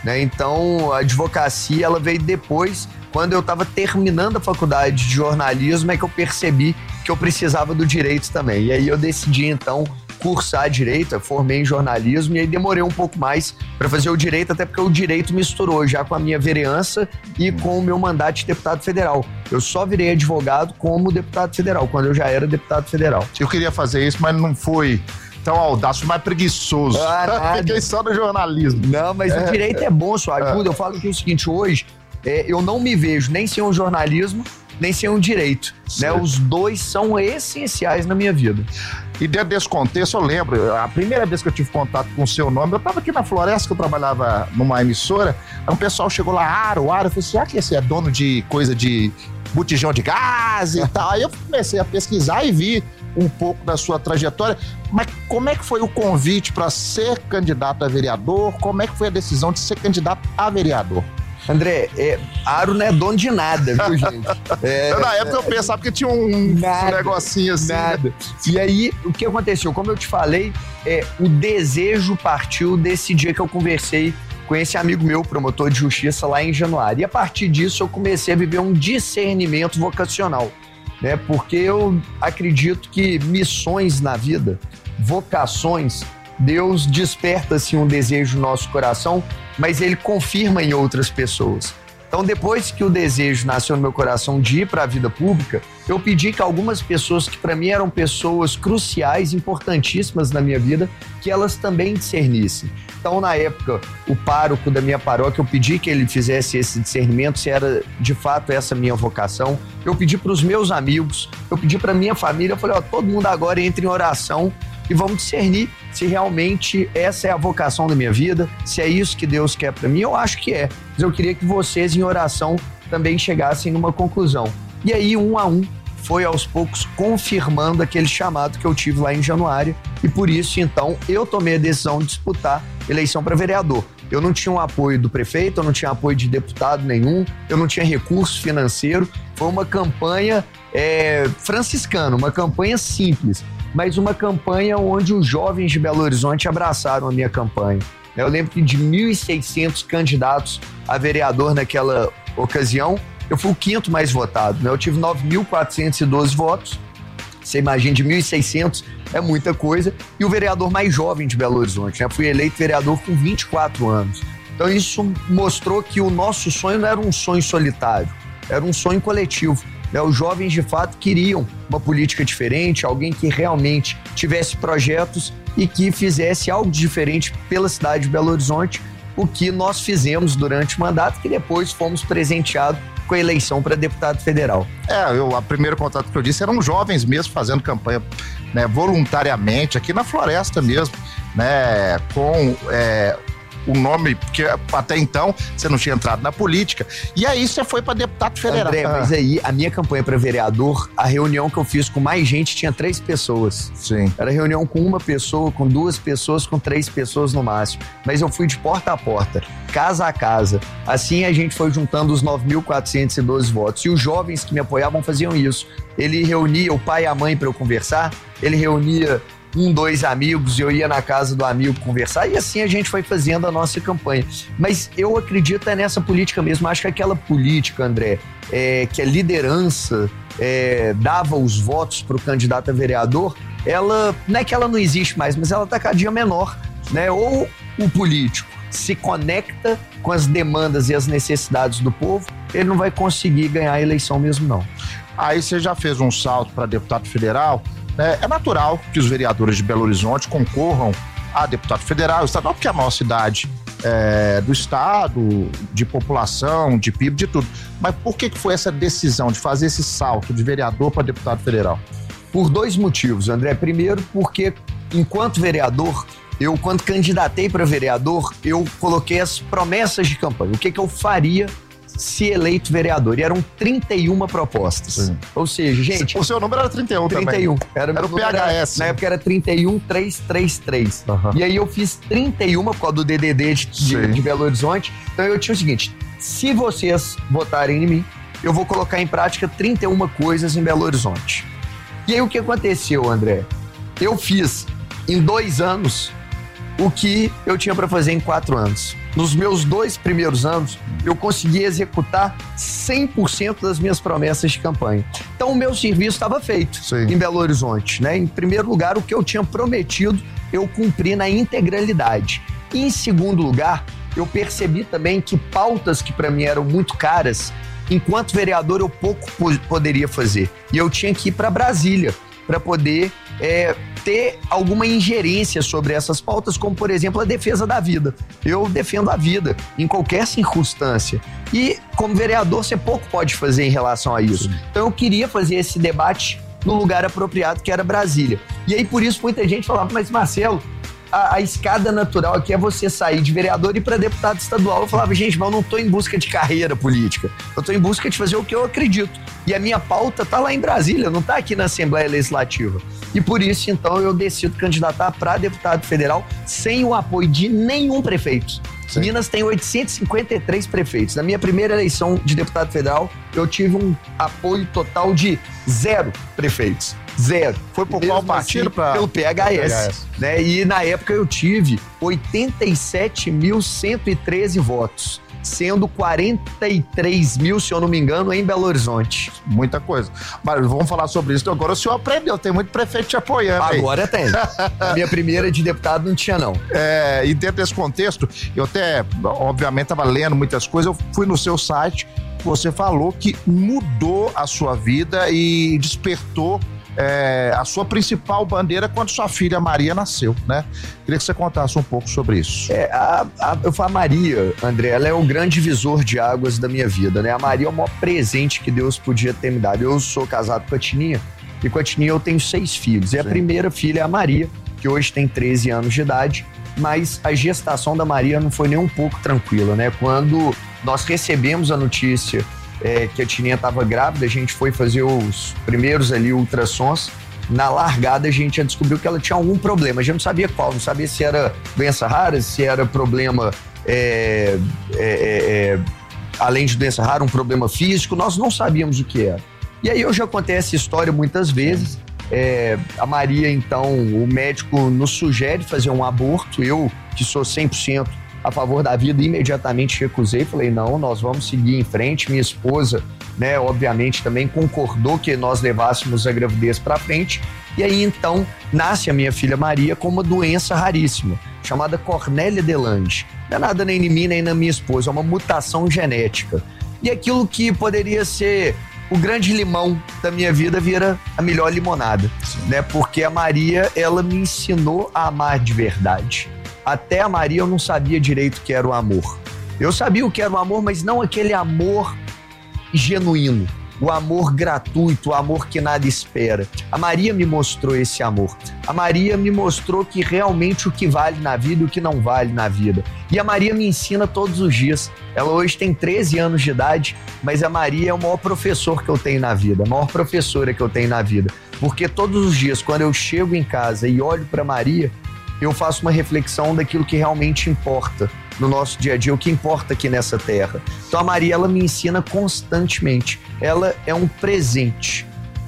né? Então, a advocacia, ela veio depois, quando eu estava terminando a faculdade de jornalismo, é que eu percebi que eu precisava do direito também. E aí eu decidi, então, cursar direito, eu formei em jornalismo e aí demorei um pouco mais para fazer o direito, até porque o direito misturou já com a minha vereança e com o meu mandato de deputado federal. Eu só virei advogado como deputado federal, quando eu já era deputado federal. Eu queria fazer isso, mas não foi tão audaz, mais preguiçoso. Fiquei só no jornalismo. Não, mas o direito é bom, sua ajuda. Eu falo que é o seguinte, hoje, eu não me vejo nem sem o jornalismo, nem sem o direito, né? Os dois são essenciais na minha vida. E dentro desse contexto, eu lembro, a primeira vez que eu tive contato com o seu nome, eu estava aqui na Floresta, que eu trabalhava numa emissora, aí um pessoal chegou lá, Aro, eu falei, será que esse é dono de coisa de botijão de gás e tal? Aí eu comecei a pesquisar e vi um pouco da sua trajetória, mas como é que foi o convite para ser candidato a vereador? Como é que foi a decisão de ser candidato a vereador? André, Aro não é dono de nada, viu, gente? Na época eu pensava que tinha um negocinho assim. Nada. E aí, o que aconteceu? Como eu te falei, o desejo partiu desse dia que eu conversei com esse amigo meu, promotor de justiça, lá em Januário. E a partir disso eu comecei a viver um discernimento vocacional, né? Porque eu acredito que missões na vida, vocações, Deus desperta assim um desejo no nosso coração, mas ele confirma em outras pessoas. Então, depois que o desejo nasceu no meu coração de ir para a vida pública, eu pedi que algumas pessoas que para mim eram pessoas cruciais, importantíssimas na minha vida, que elas também discernissem. Então, na época, o pároco da minha paróquia, eu pedi que ele fizesse esse discernimento, se era de fato essa minha vocação. Eu pedi para os meus amigos, eu pedi para minha família, eu falei, todo mundo agora entre em oração e vamos discernir se realmente essa é a vocação da minha vida, se é isso que Deus quer para mim. Eu acho que é, mas eu queria que vocês em oração também chegassem numa conclusão. E aí, um a um, foi aos poucos confirmando aquele chamado que eu tive lá em Januário, e por isso, então, eu tomei a decisão de disputar eleição para vereador. Eu não tinha o apoio do prefeito, eu não tinha apoio de deputado nenhum, eu não tinha recurso financeiro, foi uma campanha franciscana, uma campanha simples, mas uma campanha onde os jovens de Belo Horizonte abraçaram a minha campanha. Eu lembro que de 1.600 candidatos a vereador naquela ocasião, eu fui o quinto mais votado, né? Eu tive 9.412 votos, você imagina, de 1.600 é muita coisa, e o vereador mais jovem de Belo Horizonte, né? Fui eleito vereador com 24 anos. Então isso mostrou que o nosso sonho não era um sonho solitário, era um sonho coletivo. Os jovens, de fato, queriam uma política diferente, alguém que realmente tivesse projetos e que fizesse algo diferente pela cidade de Belo Horizonte, o que nós fizemos durante o mandato, que depois fomos presenteados com a eleição para deputado federal. O primeiro contato que eu disse eram jovens mesmo fazendo campanha, né, voluntariamente, aqui na Floresta mesmo, né, com o nome, porque até então você não tinha entrado na política, e aí você foi para deputado federal. André, mas aí a minha campanha para vereador, a reunião que eu fiz com mais gente tinha 3 pessoas. Sim. Era reunião com 1 pessoa, com 2 pessoas, com 3 pessoas no máximo. Mas eu fui de porta a porta, casa a casa. Assim a gente foi juntando os 9.412 votos. E os jovens que me apoiavam faziam isso. Ele reunia o pai e a mãe para eu conversar, ele reunia 2 amigos, eu ia na casa do amigo conversar, e assim a gente foi fazendo a nossa campanha. Mas eu acredito nessa política mesmo. Acho que aquela política, André, que a liderança dava os votos para o candidato a vereador, ela, não é que ela não existe mais, mas ela está cada dia menor, né? Ou o político se conecta com as demandas e as necessidades do povo, ele não vai conseguir ganhar a eleição mesmo, não. Aí você já fez um salto para deputado federal. É natural que os vereadores de Belo Horizonte concorram a deputado federal, estadual, porque é a maior cidade do estado, de população, de PIB, de tudo. Mas por que foi essa decisão de fazer esse salto de vereador para deputado federal? Por 2 motivos, André. Primeiro, porque enquanto vereador, eu, quando candidatei para vereador, eu coloquei as promessas de campanha. O que eu faria se eleito vereador? E eram 31 propostas. Sim. Ou seja, gente... O seu número era 31 também. 31. Era o PHS. Na época era 31333. Uhum. E aí eu fiz 31 por causa do DDD de Belo Horizonte. Então eu tinha o seguinte, se vocês votarem em mim, eu vou colocar em prática 31 coisas em Belo Horizonte. E aí o que aconteceu, André? Eu fiz em 2 anos o que eu tinha para fazer em 4 anos. nos meus 2 primeiros anos, eu consegui executar 100% das minhas promessas de campanha. Então, o meu serviço estava feito em Belo Horizonte, né? Em primeiro lugar, o que eu tinha prometido, eu cumpri na integralidade. E, em segundo lugar, eu percebi também que pautas que para mim eram muito caras, enquanto vereador, eu pouco poderia fazer. E eu tinha que ir para Brasília para poder ter alguma ingerência sobre essas pautas, como, por exemplo, a defesa da vida. Eu defendo a vida em qualquer circunstância. E, como vereador, você pouco pode fazer em relação a isso. Então, eu queria fazer esse debate no lugar apropriado, que era Brasília. E aí, por isso, muita gente falava, mas, Marcelo, a escada natural aqui é você sair de vereador e ir para deputado estadual. Eu falava, gente, mas eu não estou em busca de carreira política. Eu estou em busca de fazer o que eu acredito. E a minha pauta está lá em Brasília, não está aqui na Assembleia Legislativa. E por isso, então, eu decido candidatar para deputado federal sem o apoio de nenhum prefeito. Sim. Minas tem 853 prefeitos. Na minha primeira eleição de deputado federal, eu tive um apoio total de 0 prefeitos. 0. Foi por qual partido? Pelo PHS. Né? E na época eu tive 87.113 votos, sendo 43 mil, se eu não me engano, em Belo Horizonte. Muita coisa. Mas vamos falar sobre isso. Agora o senhor aprendeu, tem muito prefeito te apoiando. Agora tem. A minha primeira de deputado não tinha, não. E dentro desse contexto, eu até, obviamente, estava lendo muitas coisas, eu fui no seu site, você falou que mudou a sua vida e despertou a sua principal bandeira quando sua filha Maria nasceu, né? Queria que você contasse um pouco sobre isso. Eu falo, a Maria, André, ela é o grande divisor de águas da minha vida, né? A Maria é o maior presente que Deus podia ter me dado. Eu sou casado com a Tininha, e com a Tininha eu tenho 6 filhos. E a primeira filha é a Maria, que hoje tem 13 anos de idade, mas a gestação da Maria não foi nem um pouco tranquila, né? Quando nós recebemos a notícia que a Tininha estava grávida, a gente foi fazer os primeiros ali ultrassons. Na largada a gente já descobriu que ela tinha algum problema, a gente não sabia qual, não sabia se era doença rara, se era problema além de doença rara, um problema físico, nós não sabíamos o que era. E aí eu já contei essa história muitas vezes. A Maria, então, o médico nos sugere fazer um aborto. Eu, que sou 100% a favor da vida, imediatamente recusei, falei, não, nós vamos seguir em frente. Minha esposa, né, obviamente também concordou que nós levássemos a gravidez para frente. E aí, então, nasce a minha filha Maria com uma doença raríssima, chamada Cornélia de Lange. Não é nada nem em mim, nem na minha esposa, é uma mutação genética. E aquilo que poderia ser o grande limão da minha vida vira a melhor limonada, né? Porque a Maria, ela me ensinou a amar de verdade. Até a Maria eu não sabia direito o que era o amor. Eu sabia o que era o amor, mas não aquele amor genuíno, o amor gratuito, o amor que nada espera. A Maria me mostrou esse amor. A Maria me mostrou que realmente o que vale na vida e o que não vale na vida. E a Maria me ensina todos os dias. Ela hoje tem 13 anos de idade, mas a Maria é o maior professor que eu tenho na vida, a maior professora que eu tenho na vida. Porque todos os dias, quando eu chego em casa e olho para Maria, eu faço uma reflexão daquilo que realmente importa no nosso dia a dia, o que importa aqui nessa terra. Então a Maria, ela me ensina constantemente. Ela é um presente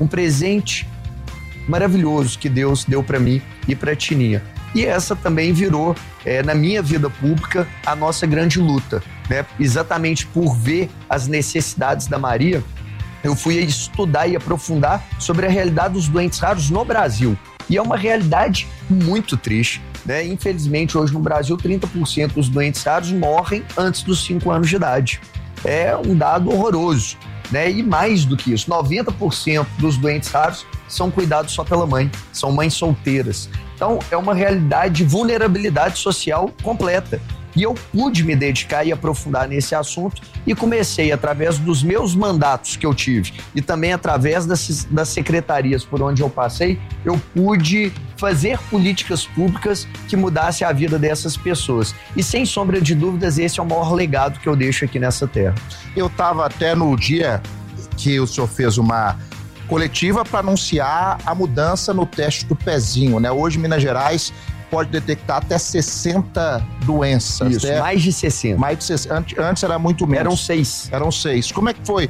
maravilhoso que Deus deu para mim e para a Tininha. E essa também virou, na minha vida pública, a nossa grande luta, né? Exatamente por ver as necessidades da Maria, eu fui estudar e aprofundar sobre a realidade dos doentes raros no Brasil. E é uma realidade muito triste, né? Infelizmente, hoje no Brasil, 30% dos doentes raros morrem antes dos 5 anos de idade. É um dado horroroso, né? E mais do que isso, 90% dos doentes raros são cuidados só pela mãe, são mães solteiras. Então, é uma realidade de vulnerabilidade social completa. E eu pude me dedicar e aprofundar nesse assunto e comecei, através dos meus mandatos que eu tive e também através das secretarias por onde eu passei, eu pude fazer políticas públicas que mudassem a vida dessas pessoas. E, sem sombra de dúvidas, esse é o maior legado que eu deixo aqui nessa terra. Eu estava até no dia que o senhor fez uma coletiva para anunciar a mudança no teste do pezinho, né? Hoje, Minas Gerais pode detectar até 60 doenças. Isso, mais de 60. Mais de 60. Antes era muito menos. Eram 6. Como é que foi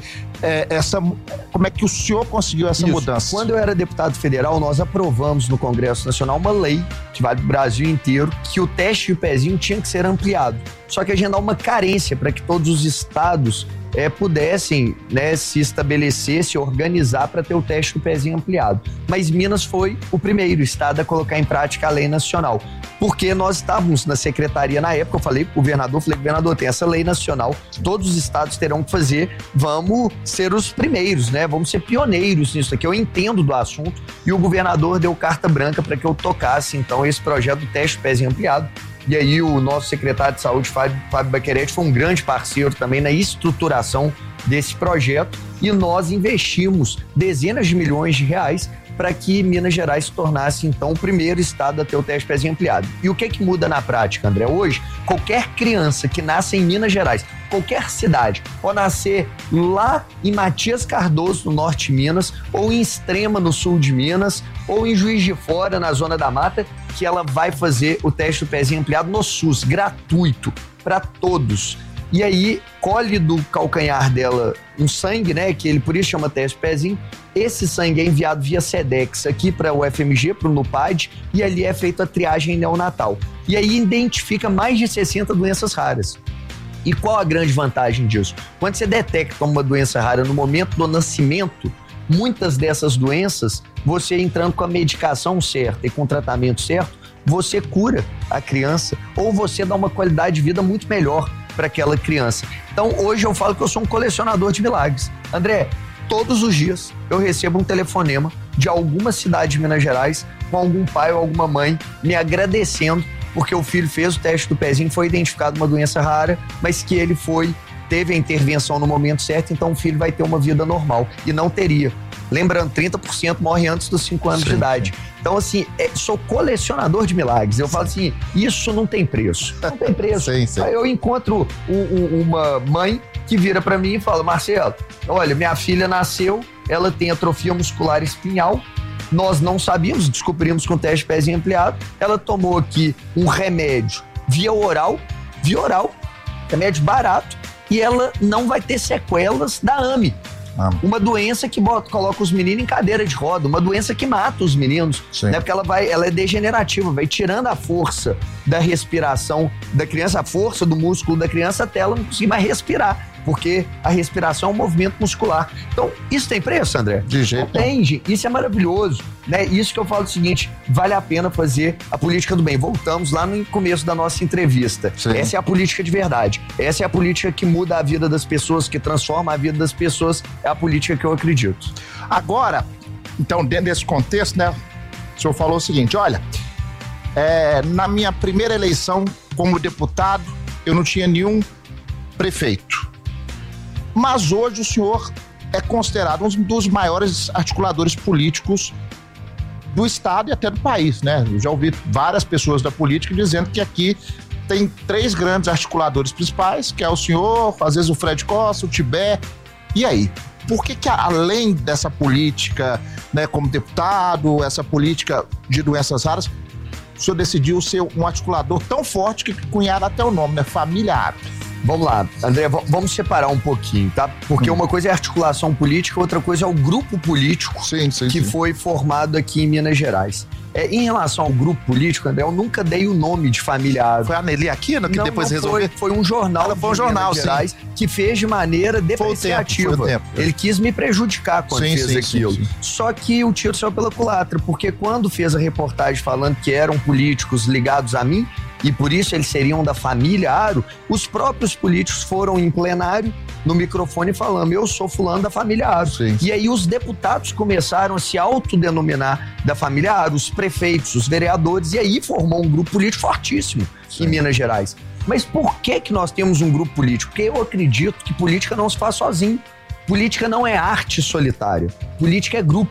como é que o senhor conseguiu essa mudança? Quando eu era deputado federal, nós aprovamos no Congresso Nacional uma lei, que vale pro Brasil inteiro, que o teste de pezinho tinha que ser ampliado. Só que a gente dá uma carência para que todos os estados pudessem, né, se estabelecer, se organizar para ter o teste do pezinho ampliado. Mas Minas foi o primeiro estado a colocar em prática a lei nacional. Porque nós estávamos na secretaria na época, eu falei pro governador, tem essa lei nacional, todos os estados terão que fazer, vamos ser os primeiros, né? Vamos ser pioneiros nisso aqui. Eu entendo do assunto e o governador deu carta branca para que eu tocasse, então, esse projeto do teste do pezinho ampliado. E aí o nosso secretário de saúde, Fábio Baquerete, foi um grande parceiro também na estruturação desse projeto e nós investimos dezenas de milhões de reais para que Minas Gerais se tornasse, então, o primeiro estado a ter o teste pezinho ampliado. E o que muda na prática, André? Hoje, qualquer criança que nasce em Minas Gerais, qualquer cidade, pode nascer lá em Matias Cardoso, no norte de Minas, ou em Extrema, no sul de Minas, ou em Juiz de Fora, na Zona da Mata, que ela vai fazer o teste do pezinho ampliado no SUS, gratuito, para todos. E aí, colhe do calcanhar dela um sangue, né, que ele por isso chama teste pezinho. Esse sangue é enviado via SEDEX aqui para o UFMG, para o NUPAD, e ali é feita a triagem neonatal. E aí identifica mais de 60 doenças raras. E qual a grande vantagem disso? Quando você detecta uma doença rara no momento do nascimento, muitas dessas doenças, você entrando com a medicação certa e com o tratamento certo, você cura a criança ou você dá uma qualidade de vida muito melhor para aquela criança. Então, hoje eu falo que eu sou um colecionador de milagres. André, todos os dias eu recebo um telefonema de alguma cidade de Minas Gerais com algum pai ou alguma mãe me agradecendo porque o filho fez o teste do pezinho, foi identificado uma doença rara, mas que ele teve a intervenção no momento certo, então o filho vai ter uma vida normal e não teria. Lembrando, 30% morre antes dos 5 anos de idade. Então, assim, sou colecionador de milagres. Eu falo assim, isso não tem preço. Não tem preço. Sim. Aí eu encontro uma mãe que vira pra mim e fala, Marcelo, olha, minha filha nasceu, ela tem atrofia muscular espinhal, nós não sabíamos, descobrimos com o teste de pezinho ampliado, ela tomou aqui um remédio via oral, remédio barato, e ela não vai ter sequelas da AME. Uma doença que coloca os meninos em cadeira de roda, uma doença que mata os meninos, né? Porque ela é degenerativa, vai tirando a força da respiração da criança, a força do músculo da criança até ela não conseguir mais respirar, porque a respiração é um movimento muscular. Então, isso tem preço, André? De jeito nenhum. Isso é maravilhoso, né? Isso que eu falo o seguinte, vale a pena fazer a política do bem. Voltamos lá no começo da nossa entrevista. Sim. Essa é a política de verdade. Essa é a política que muda a vida das pessoas, que transforma a vida das pessoas. É a política que eu acredito. Agora, então, dentro desse contexto, né, o senhor falou o seguinte, olha, na minha primeira eleição como deputado, eu não tinha nenhum prefeito. Mas hoje o senhor é considerado um dos maiores articuladores políticos do estado e até do país, né? Eu já ouvi várias pessoas da política dizendo que aqui tem 3 grandes articuladores principais, que é o senhor, às vezes o Fred Costa, o Tibé. E aí? Por que além dessa política, né, como deputado, essa política de doenças raras, o senhor decidiu ser um articulador tão forte que cunharam até o nome, né? Família Árabe. Vamos lá, André, vamos separar um pouquinho, tá? Porque uma coisa é a articulação política, outra coisa é o grupo político que foi formado aqui em Minas Gerais. Em relação ao grupo político, André, eu nunca dei o nome de Família Árabe. Foi a Nelly Aquino que depois resolveu? Foi um jornal de Minas Gerais que fez de maneira depreciativa. Foi o tempo. Ele quis me prejudicar quando fez aquilo. Sim. Só que o tiro saiu pela culatra, porque quando fez a reportagem falando que eram políticos ligados a mim, e por isso eles seriam da família Aro, os próprios políticos foram em plenário, no microfone, falando, eu sou fulano da família Aro. Sim. E aí os deputados começaram a se autodenominar da família Aro, os prefeitos, os vereadores, e aí formou um grupo político fortíssimo em Minas Gerais. Mas por que nós temos um grupo político? Porque eu acredito que política não se faz sozinho. Política não é arte solitária. Política é grupo.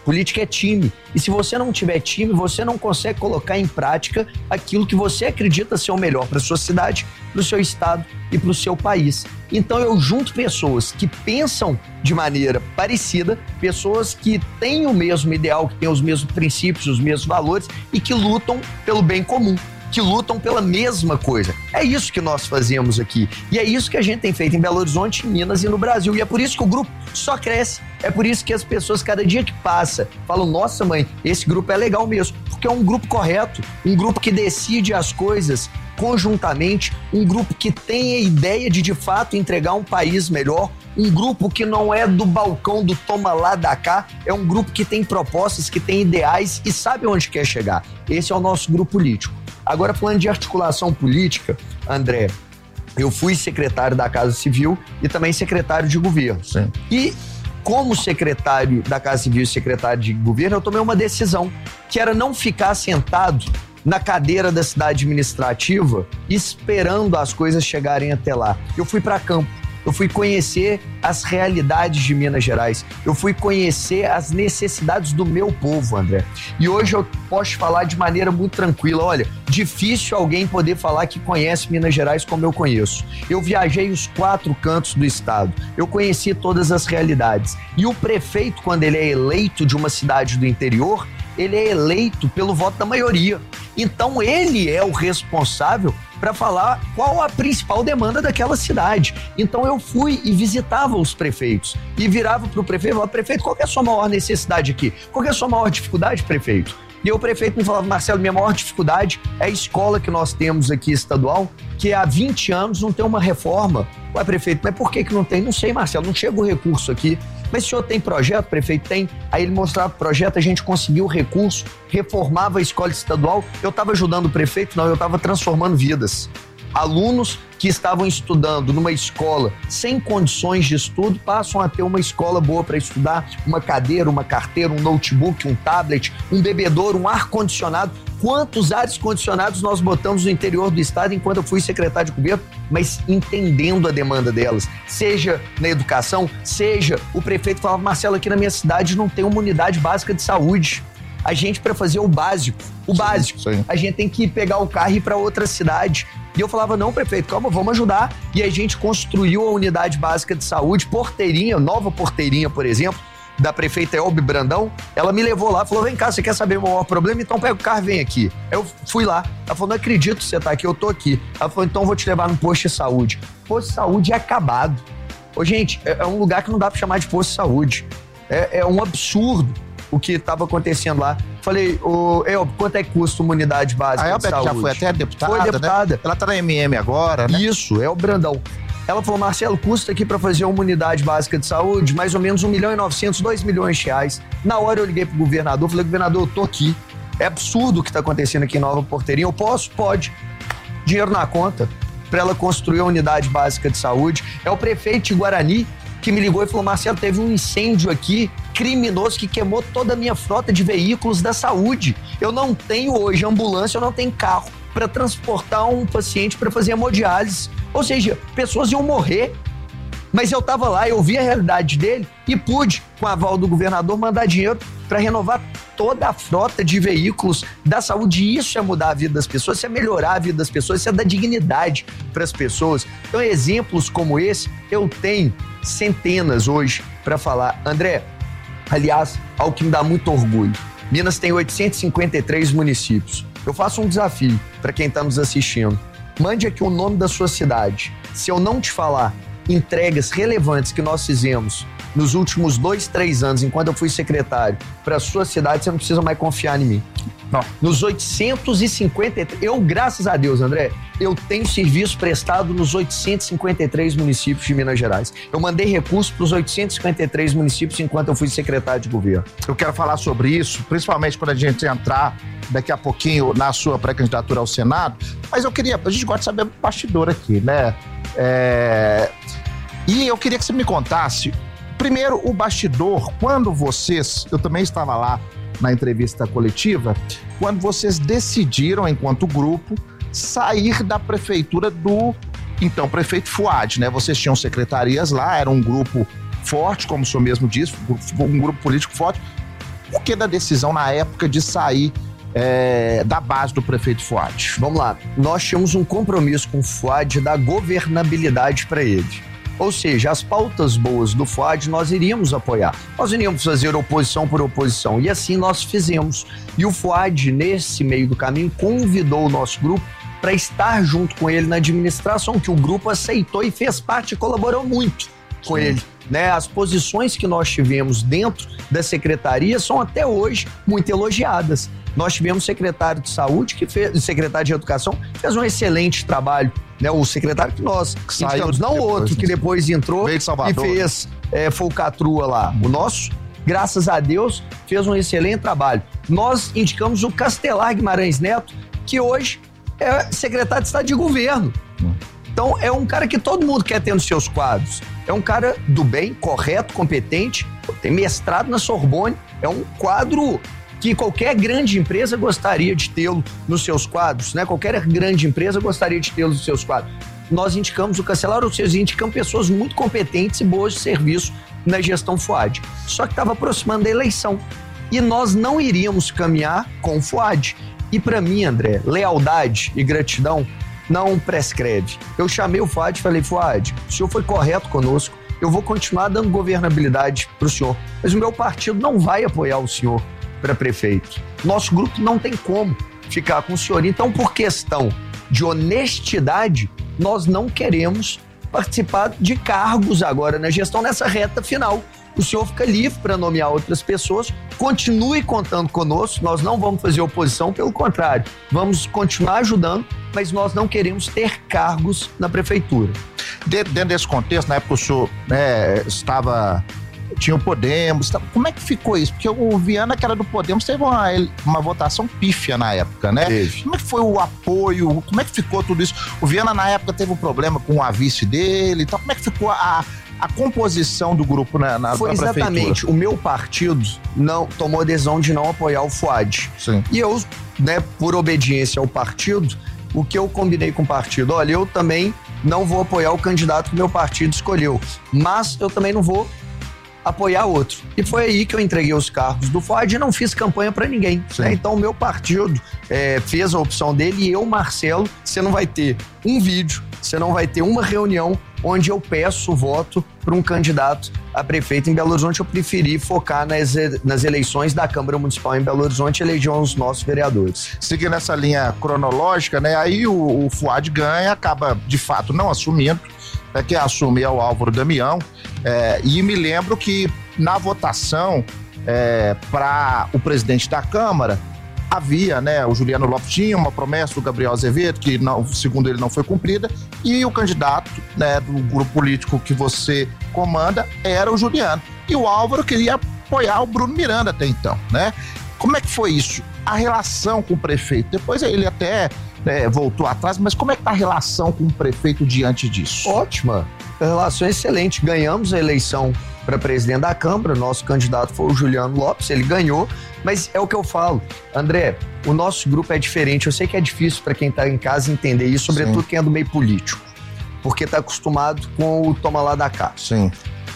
Política é time. E se você não tiver time, você não consegue colocar em prática aquilo que você acredita ser o melhor para sua cidade, para o seu estado e para o seu país. Então eu junto pessoas que pensam de maneira parecida, pessoas que têm o mesmo ideal, que têm os mesmos princípios, os mesmos valores e que lutam pelo bem comum, que lutam pela mesma coisa. É isso que nós fazemos aqui. E é isso que a gente tem feito em Belo Horizonte, em Minas e no Brasil. E é por isso que o grupo só cresce. É por isso que as pessoas, cada dia que passa, falam, nossa mãe, esse grupo é legal mesmo. Porque é um grupo correto, um grupo que decide as coisas conjuntamente, um grupo que tem a ideia de fato entregar um país melhor, um grupo que não é do balcão do toma lá da cá, é um grupo que tem propostas, que tem ideais e sabe onde quer chegar. Esse é o nosso grupo político. Agora, falando de articulação política, André, eu fui secretário da Casa Civil e também secretário de governo. Sim. E como secretário da Casa Civil e secretário de governo, eu tomei uma decisão, que era não ficar sentado na cadeira da cidade administrativa esperando as coisas chegarem até lá. Eu fui para campo. Eu fui conhecer as realidades de Minas Gerais. Eu fui conhecer as necessidades do meu povo, André. E hoje eu posso falar de maneira muito tranquila. Olha, difícil alguém poder falar que conhece Minas Gerais como eu conheço. Eu viajei os 4 cantos do estado. Eu conheci todas as realidades. E o prefeito, quando ele é eleito de uma cidade do interior, ele é eleito pelo voto da maioria. Então ele é o responsável para falar qual a principal demanda daquela cidade. Então eu fui e visitava os prefeitos e virava para o prefeito e falava, prefeito, qual que é a sua maior necessidade aqui? Qual que é a sua maior dificuldade, prefeito? E o prefeito me falava, Marcelo, minha maior dificuldade é a escola que nós temos aqui estadual, que há 20 anos não tem uma reforma. Ué, prefeito, mas por que não tem? Não sei, Marcelo, não chega o recurso aqui. Mas o senhor tem projeto, prefeito? Tem. Aí ele mostrava o projeto, a gente conseguiu o recurso, reformava a escola estadual. Eu estava ajudando o prefeito? Não, eu estava transformando vidas. Alunos que estavam estudando numa escola sem condições de estudo passam a ter uma escola boa para estudar, uma cadeira, uma carteira, um notebook, um tablet, um bebedouro, um ar-condicionado. Quantos ares condicionados nós botamos no interior do estado enquanto eu fui secretário de governo, mas entendendo a demanda delas, seja na educação, seja o prefeito falava, Marcelo, aqui na minha cidade não tem uma unidade básica de saúde. A gente, para fazer o básico, sim. A gente tem que pegar o carro e ir para outra cidade. E eu falava, não, prefeito, calma, vamos ajudar. E a gente construiu a unidade básica de saúde, porteirinha, nova porteirinha, por exemplo, da prefeita Elbe Brandão. Ela me levou lá, falou, vem cá, você quer saber o maior problema? Então pega o carro e vem aqui. Eu fui lá. Ela falou, não acredito que você tá aqui, eu tô aqui. Ela falou, então eu vou te levar no posto de saúde. Posto de saúde é acabado. Ô, gente, é um lugar que não dá pra chamar de posto de saúde. É um absurdo o que estava acontecendo lá. Falei, Elbe, quanto é que custa uma unidade básica de saúde? Já foi até deputada, foi deputada. Né? Ela tá na MM agora, né? Isso, é o Brandão. Ela falou, Marcelo, custa aqui para fazer uma unidade básica de saúde mais ou menos 1.900.000, 2 milhões de reais. Na hora eu liguei pro governador, falei, governador, eu tô aqui. É absurdo o que tá acontecendo aqui em Nova Porteirinha. Eu posso? Pode. Dinheiro na conta para ela construir a unidade básica de saúde. É o prefeito de Guarani que me ligou e falou, Marcelo, teve um incêndio aqui criminoso que queimou toda a minha frota de veículos da saúde. Eu não tenho hoje ambulância, eu não tenho carro para transportar um paciente para fazer hemodiálise. Ou seja, pessoas iam morrer. Mas eu estava lá, eu vi a realidade dele e pude, com o aval do governador, mandar dinheiro para renovar toda a frota de veículos da saúde. E isso é mudar a vida das pessoas, isso é melhorar a vida das pessoas, isso é dar dignidade para as pessoas. Então, exemplos como esse, eu tenho centenas hoje para falar. André, aliás, algo que me dá muito orgulho. Minas tem 853 municípios. Eu faço um desafio para quem está nos assistindo. Mande aqui o nome da sua cidade. Se eu não te falar entregas relevantes que nós fizemos nos últimos 2, 3 anos, enquanto eu fui secretário, para a sua cidade, você não precisa mais confiar em mim. Não. Nos 850, eu, graças a Deus, André, eu tenho serviço prestado nos 853 municípios de Minas Gerais. Eu mandei recursos para os 853 municípios enquanto eu fui secretário de governo. Eu quero falar sobre isso, principalmente quando a gente entrar daqui a pouquinho na sua pré-candidatura ao Senado, mas a gente gosta de saber o bastidor aqui, né? E eu queria que você me contasse, primeiro, o bastidor, quando eu também estava lá na entrevista coletiva, quando vocês decidiram, enquanto grupo, sair da prefeitura do, então, prefeito Fuad, né? Vocês tinham secretarias lá, era um grupo forte, como o senhor mesmo disse, um grupo político forte. Por que da decisão na época de sair da base do prefeito Fuad? Vamos lá, nós tínhamos um compromisso com o Fuad da governabilidade para ele. Ou seja, as pautas boas do Fuad nós iríamos apoiar. Nós iríamos fazer oposição por oposição. E assim nós fizemos. E o Fuad, nesse meio do caminho, convidou o nosso grupo para estar junto com ele na administração, que o grupo aceitou e fez parte e colaborou muito com ele. Né? As posições que nós tivemos dentro da secretaria são até hoje muito elogiadas. Nós tivemos secretário de saúde, secretário de educação, que fez um excelente trabalho. Né? O secretário que nós indicamos, não o outro que depois entrou e fez folcatrua lá. O nosso, graças a Deus, fez um excelente trabalho. Nós indicamos o Castelar Guimarães Neto, que hoje é secretário de Estado de Governo. Então, é um cara que todo mundo quer ter nos seus quadros. É um cara do bem, correto, competente, tem mestrado na Sorbonne, é um quadro que qualquer grande empresa gostaria de tê-lo nos seus quadros, né? Qualquer grande empresa gostaria de tê-lo nos seus quadros. Nós indicamos o Castelar, ou seja, indicamos pessoas muito competentes e boas de serviço na gestão Fuad. Só que estava aproximando a eleição e nós não iríamos caminhar com o Fuad. E para mim, André, lealdade e gratidão não prescreve. Eu chamei o Fuad e falei, Fuad, o senhor foi correto conosco, eu vou continuar dando governabilidade para o senhor, mas o meu partido não vai apoiar o senhor para prefeito. Nosso grupo não tem como ficar com o senhor. Então, por questão de honestidade, nós não queremos participar de cargos agora na gestão nessa reta final. O senhor fica livre para nomear outras pessoas, continue contando conosco, nós não vamos fazer oposição, pelo contrário, vamos continuar ajudando, mas nós não queremos ter cargos na prefeitura. Dentro desse contexto, na época o senhor tinha o Podemos, como é que ficou isso? Porque o Viana, que era do Podemos, teve uma votação pífia na época, né? Teve. Como é que foi o apoio? Como é que ficou tudo isso? O Viana, na época, teve um problema com a vice dele, então como é que ficou a composição do grupo na Foi exatamente, o meu partido tomou a decisão de não apoiar o Fuad. Sim. E eu, né, por obediência ao partido, o que eu combinei com o partido, olha, eu também não vou apoiar o candidato que o meu partido escolheu, mas eu também não vou apoiar outro. E foi aí que eu entreguei os cargos do Fuad e não fiz campanha para ninguém. Né? Então o meu partido fez a opção dele e eu, Marcelo, você não vai ter um vídeo, você não vai ter uma reunião onde eu peço voto para um candidato a prefeito em Belo Horizonte. Eu preferi focar nas eleições da Câmara Municipal em Belo Horizonte e eleger os nossos vereadores. Seguindo essa linha cronológica, né? Aí o Fuad ganha, acaba de fato não assumindo, quem assume é o Álvaro Damião, e me lembro que na votação para o presidente da Câmara havia, né, o Juliano Lopes tinha uma promessa do Gabriel Azevedo, que não, segundo ele não foi cumprida, e o candidato, né, do grupo político que você comanda era o Juliano. E o Álvaro queria apoiar o Bruno Miranda até então, né? Como é que foi isso? A relação com o prefeito? Depois ele até voltou atrás, mas como é que tá a relação com o prefeito diante disso? Ótima, a relação é excelente. Ganhamos a eleição para presidente da Câmara, nosso candidato foi o Juliano Lopes, ele ganhou, mas é o que eu falo, André, o nosso grupo é diferente, eu sei que é difícil para quem tá em casa entender isso, sobretudo quem é do meio político, porque tá acostumado com o toma lá da cá. Sim.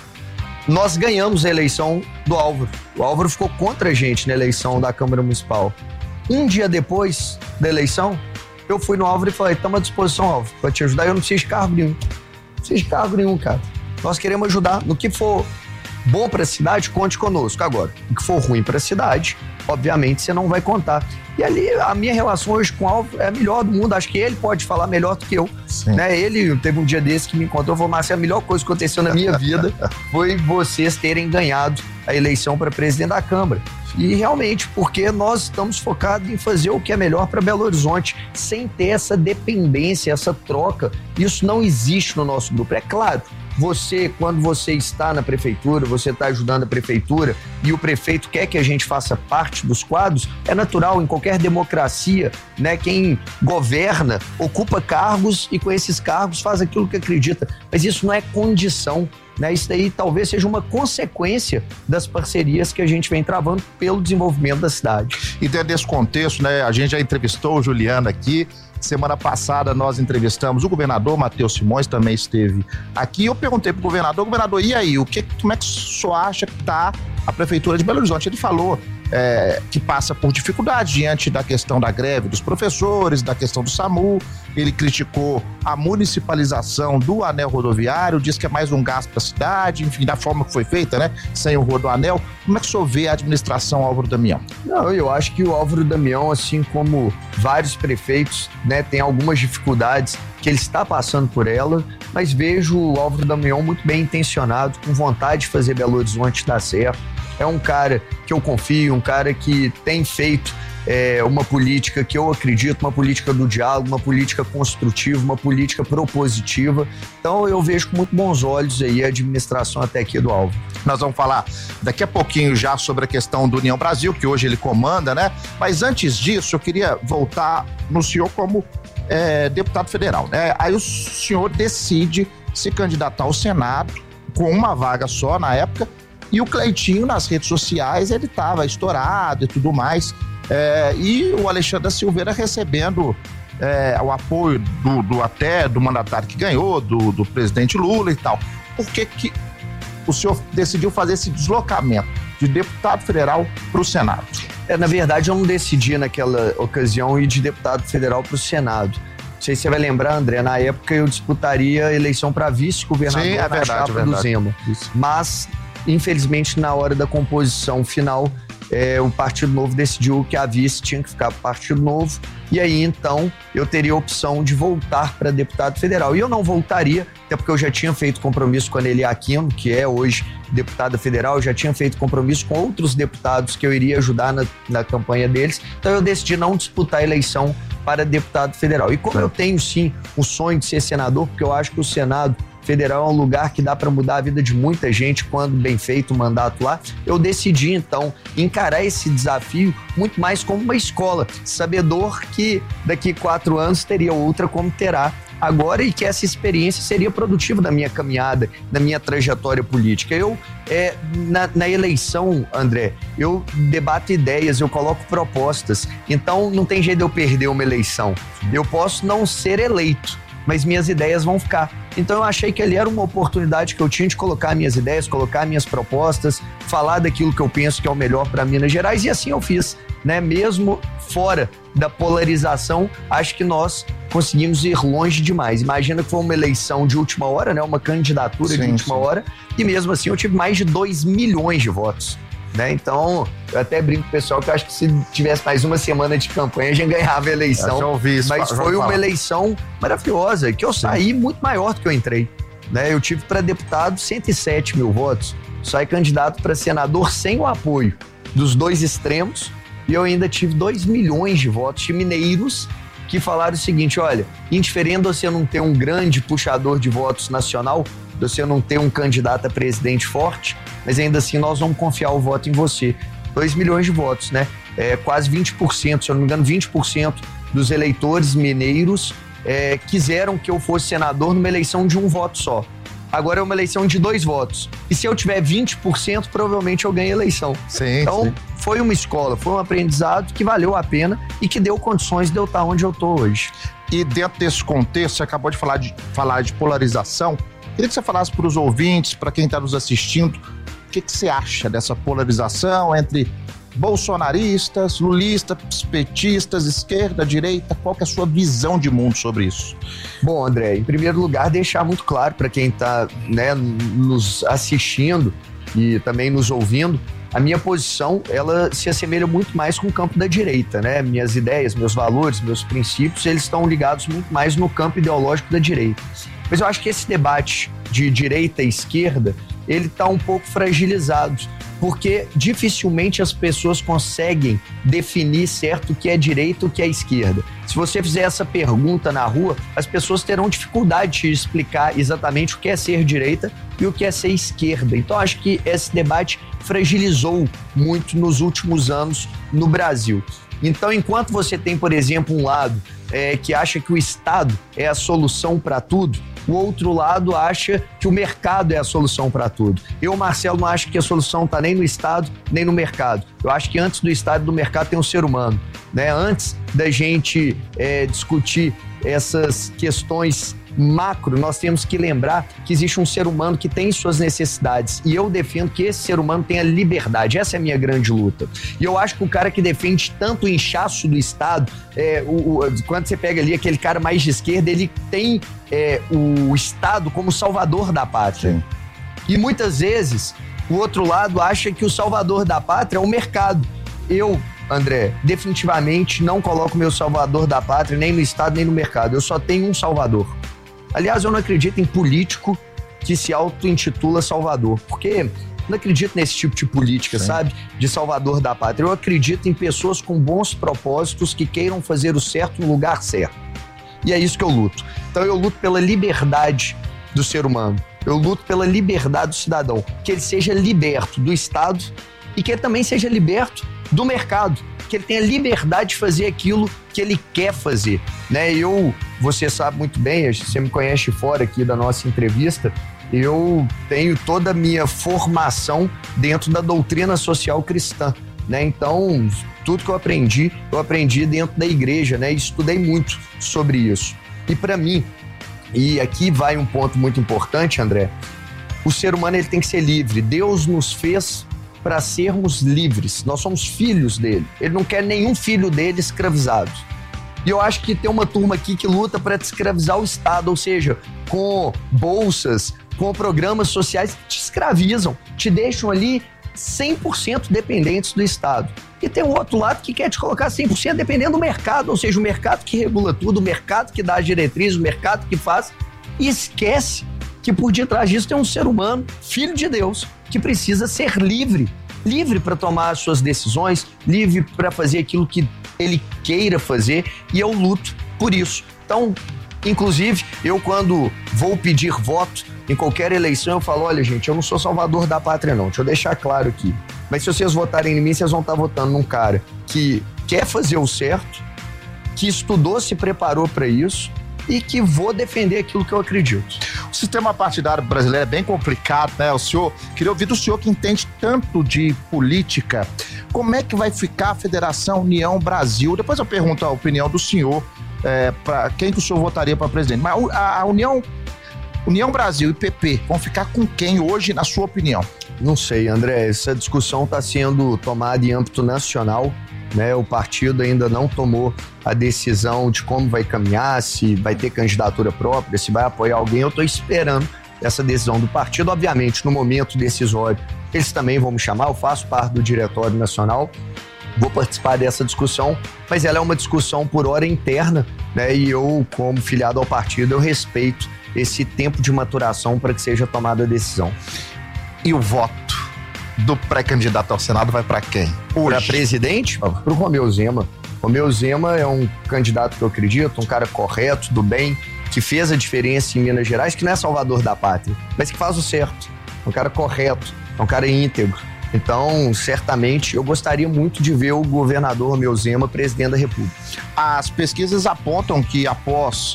Nós ganhamos a eleição do Álvaro, o Álvaro ficou contra a gente na eleição da Câmara Municipal. Um dia depois da eleição, eu fui no Álvaro e falei, estamos à disposição, Álvaro, para te ajudar, eu não preciso de cargo nenhum. Não preciso de cargo nenhum, cara. Nós queremos ajudar. No que for bom para a cidade, conte conosco. Agora, o que for ruim para a cidade, obviamente você não vai contar. E ali, a minha relação hoje com o Álvaro é a melhor do mundo. Acho que ele pode falar melhor do que eu. Né? Ele teve um dia desse que me encontrou e falou, Marcelo, a melhor coisa que aconteceu na minha vida foi vocês terem ganhado a eleição para presidente da Câmara. E realmente, porque nós estamos focados em fazer o que é melhor para Belo Horizonte, sem ter essa dependência, essa troca. Isso não existe no nosso grupo. É claro, quando você está na prefeitura, você está ajudando a prefeitura e o prefeito quer que a gente faça parte dos quadros, é natural, em qualquer democracia, né? Quem governa ocupa cargos e com esses cargos faz aquilo que acredita. Mas isso não é condição, né? Isso daí talvez seja uma consequência das parcerias que a gente vem travando pelo desenvolvimento da cidade. E dentro desse contexto, né, a gente já entrevistou o Juliano aqui. Semana passada nós entrevistamos o governador Matheus Simões, também esteve aqui. Eu perguntei pro governador, e aí, como é que o senhor acha que está a prefeitura de Belo Horizonte? Ele falou que passa por dificuldade diante da questão da greve dos professores, da questão do SAMU. Ele criticou a municipalização do anel rodoviário, diz que é mais um gasto para a cidade, enfim, da forma que foi feita, né? Sem o rodoanel. Como é que o senhor vê a administração Álvaro Damião? Não, eu acho que o Álvaro Damião, assim como vários prefeitos, né, tem algumas dificuldades que ele está passando por ela, mas vejo o Álvaro Damião muito bem intencionado, com vontade de fazer Belo Horizonte dar certo. É um cara que eu confio, um cara que tem feito uma política que eu acredito, uma política do diálogo, uma política construtiva, uma política propositiva. Então eu vejo com muito bons olhos aí a administração até aqui do Álvaro. Nós vamos falar daqui a pouquinho já sobre a questão do União Brasil, que hoje ele comanda, né? Mas antes disso, eu queria voltar no senhor como deputado federal, né? Aí o senhor decide se candidatar ao Senado com uma vaga só na época, e o Cleitinho nas redes sociais, ele estava estourado e tudo mais, e o Alexandre Silveira recebendo o apoio do mandatário que ganhou, do presidente Lula e tal. Por que o senhor decidiu fazer esse deslocamento de deputado federal para o Senado? Na verdade, eu não decidi naquela ocasião ir de deputado federal para o Senado. Não sei se você vai lembrar, André, na época eu disputaria a eleição para vice-governador na chapa do Zema. Mas, infelizmente, na hora da composição final, o Partido Novo decidiu que a vice tinha que ficar para o Partido Novo, e aí então eu teria a opção de voltar para deputado federal. E eu não voltaria, até porque eu já tinha feito compromisso com a Nelly Aquino, que é hoje deputada federal, eu já tinha feito compromisso com outros deputados que eu iria ajudar na campanha deles, então eu decidi não disputar a eleição para deputado federal. E como eu tenho sim o sonho de ser senador, porque eu acho que o Senado Federal é um lugar que dá para mudar a vida de muita gente quando bem feito o mandato lá, eu decidi então encarar esse desafio muito mais como uma escola, sabedor que daqui 4 anos teria outra como terá agora, e que essa experiência seria produtiva da minha caminhada, da minha trajetória política. Eu, na eleição, André, eu debato ideias, eu coloco propostas, então não tem jeito de eu perder uma eleição. Eu posso não ser eleito, mas minhas ideias vão ficar. Então eu achei que ali era uma oportunidade que eu tinha de colocar minhas ideias, colocar minhas propostas, falar daquilo que eu penso que é o melhor para Minas Gerais, e assim eu fiz, né? Mesmo fora da polarização, acho que nós conseguimos ir longe demais. Imagina que foi uma eleição de última hora, né? Uma candidatura de última hora, e mesmo assim eu tive mais de 2 milhões de votos. Né? Então, eu até brinco com o pessoal que eu acho que se tivesse mais uma semana de campanha, a gente ganhava a eleição. Eu ouvi isso, mas foi uma eleição maravilhosa, que eu saí muito maior do que eu entrei. Né? Eu tive para deputado 107 mil votos, saí candidato para senador sem o apoio dos dois extremos, e eu ainda tive 2 milhões de votos de mineiros que falaram o seguinte: olha, indiferente você não ter um grande puxador de votos nacional, você não ter um candidato a presidente forte, mas ainda assim nós vamos confiar o voto em você. 2 milhões de votos, né? Quase 20%, se eu não me engano, 20% dos eleitores mineiros quiseram que eu fosse senador numa eleição de um voto só. Agora é uma eleição de 2 votos. E se eu tiver 20%, provavelmente eu ganho a eleição. Então, foi uma escola, foi um aprendizado que valeu a pena e que deu condições de eu estar onde eu estou hoje. E dentro desse contexto, você acabou de falar de polarização. Queria que você falasse para os ouvintes, para quem está nos assistindo, o que você acha dessa polarização entre bolsonaristas, lulistas, petistas, esquerda, direita? Qual que é a sua visão de mundo sobre isso? Bom, André, em primeiro lugar, deixar muito claro para quem está, né, nos assistindo e também nos ouvindo, a minha posição, ela se assemelha muito mais com o campo da direita, né? Minhas ideias, meus valores, meus princípios, eles estão ligados muito mais no campo ideológico da direita. Mas eu acho que esse debate de direita e esquerda, ele está um pouco fragilizado, porque dificilmente as pessoas conseguem definir certo o que é direita e o que é esquerda. Se você fizer essa pergunta na rua, as pessoas terão dificuldade de explicar exatamente o que é ser direita e o que é ser esquerda. Então, acho que esse debate fragilizou muito nos últimos anos no Brasil. Então, enquanto você tem, por exemplo, um lado que acha que o Estado é a solução para tudo, o outro lado acha que o mercado é a solução para tudo. Eu, Marcelo, não acho que a solução está nem no Estado, nem no mercado. Eu acho que antes do Estado e do mercado tem um ser humano. Né? Antes da gente discutir essas questões macro, nós temos que lembrar que existe um ser humano que tem suas necessidades. E eu defendo que esse ser humano tenha liberdade. Essa é a minha grande luta. E eu acho que o cara que defende tanto o inchaço do Estado, quando você pega ali aquele cara mais de esquerda, ele tem o Estado como salvador da pátria. Sim. E muitas vezes o outro lado acha que o salvador da pátria é o mercado. Eu, André, definitivamente não coloco meu salvador da pátria nem no Estado nem no mercado. Eu só tenho um salvador. Aliás, eu não acredito em político que se auto-intitula salvador, porque não acredito nesse tipo de política, sim, sabe? De salvador da pátria. Eu acredito em pessoas com bons propósitos que queiram fazer o certo no lugar certo. E é isso que eu luto. Então eu luto pela liberdade do ser humano. Eu luto pela liberdade do cidadão. Que ele seja liberto do Estado e que ele também seja liberto do mercado, que ele tenha liberdade de fazer aquilo que ele quer fazer, né? Você sabe muito bem, você me conhece fora aqui da nossa entrevista, eu tenho toda a minha formação dentro da doutrina social cristã, né? Então, tudo que eu aprendi dentro da igreja, né? E estudei muito sobre isso. E para mim, e aqui vai um ponto muito importante, André, o ser humano ele tem que ser livre. Deus nos fez para sermos livres. Nós somos filhos dele. Ele não quer nenhum filho dele escravizado. E eu acho que tem uma turma aqui que luta para escravizar o Estado, ou seja, com bolsas, com programas sociais que te escravizam, te deixam ali 100% dependentes do Estado. E tem um outro lado que quer te colocar 100% dependendo do mercado, ou seja, o mercado que regula tudo, o mercado que dá as diretrizes, o mercado que faz, e esquece que por detrás disso tem um ser humano, filho de Deus, que precisa ser livre para tomar as suas decisões, livre para fazer aquilo que ele queira fazer, e eu luto por isso. Então, inclusive, eu quando vou pedir voto em qualquer eleição, eu falo, olha gente, eu não sou salvador da pátria não, deixa eu deixar claro aqui, mas se vocês votarem em mim, vocês vão estar votando num cara que quer fazer o certo, que estudou, se preparou para isso, e que vou defender aquilo que eu acredito. O sistema partidário brasileiro é bem complicado, né? Queria ouvir do senhor que entende tanto de política, como é que vai ficar a Federação União Brasil? Depois eu pergunto a opinião do senhor, para quem que o senhor votaria para presidente. Mas a União Brasil e PP vão ficar com quem hoje, na sua opinião? Não sei, André, essa discussão está sendo tomada em âmbito nacional, né? O partido ainda não tomou a decisão de como vai caminhar, se vai ter candidatura própria, se vai apoiar alguém. Eu estou esperando essa decisão do partido. Obviamente, no momento decisório, eles também vão me chamar, eu faço parte do Diretório Nacional, vou participar dessa discussão, mas ela é uma discussão por hora interna, né? E eu, como filiado ao partido, eu respeito esse tempo de maturação para que seja tomada a decisão. E o voto do pré-candidato ao Senado vai para quem? Para presidente? Para o Romeu Zema. Romeu Zema é um candidato que eu acredito, um cara correto, do bem, que fez a diferença em Minas Gerais, que não é salvador da pátria, mas que faz o certo. É um cara correto, é um cara íntegro. Então, certamente, eu gostaria muito de ver o governador Romeu Zema presidente da República. As pesquisas apontam que após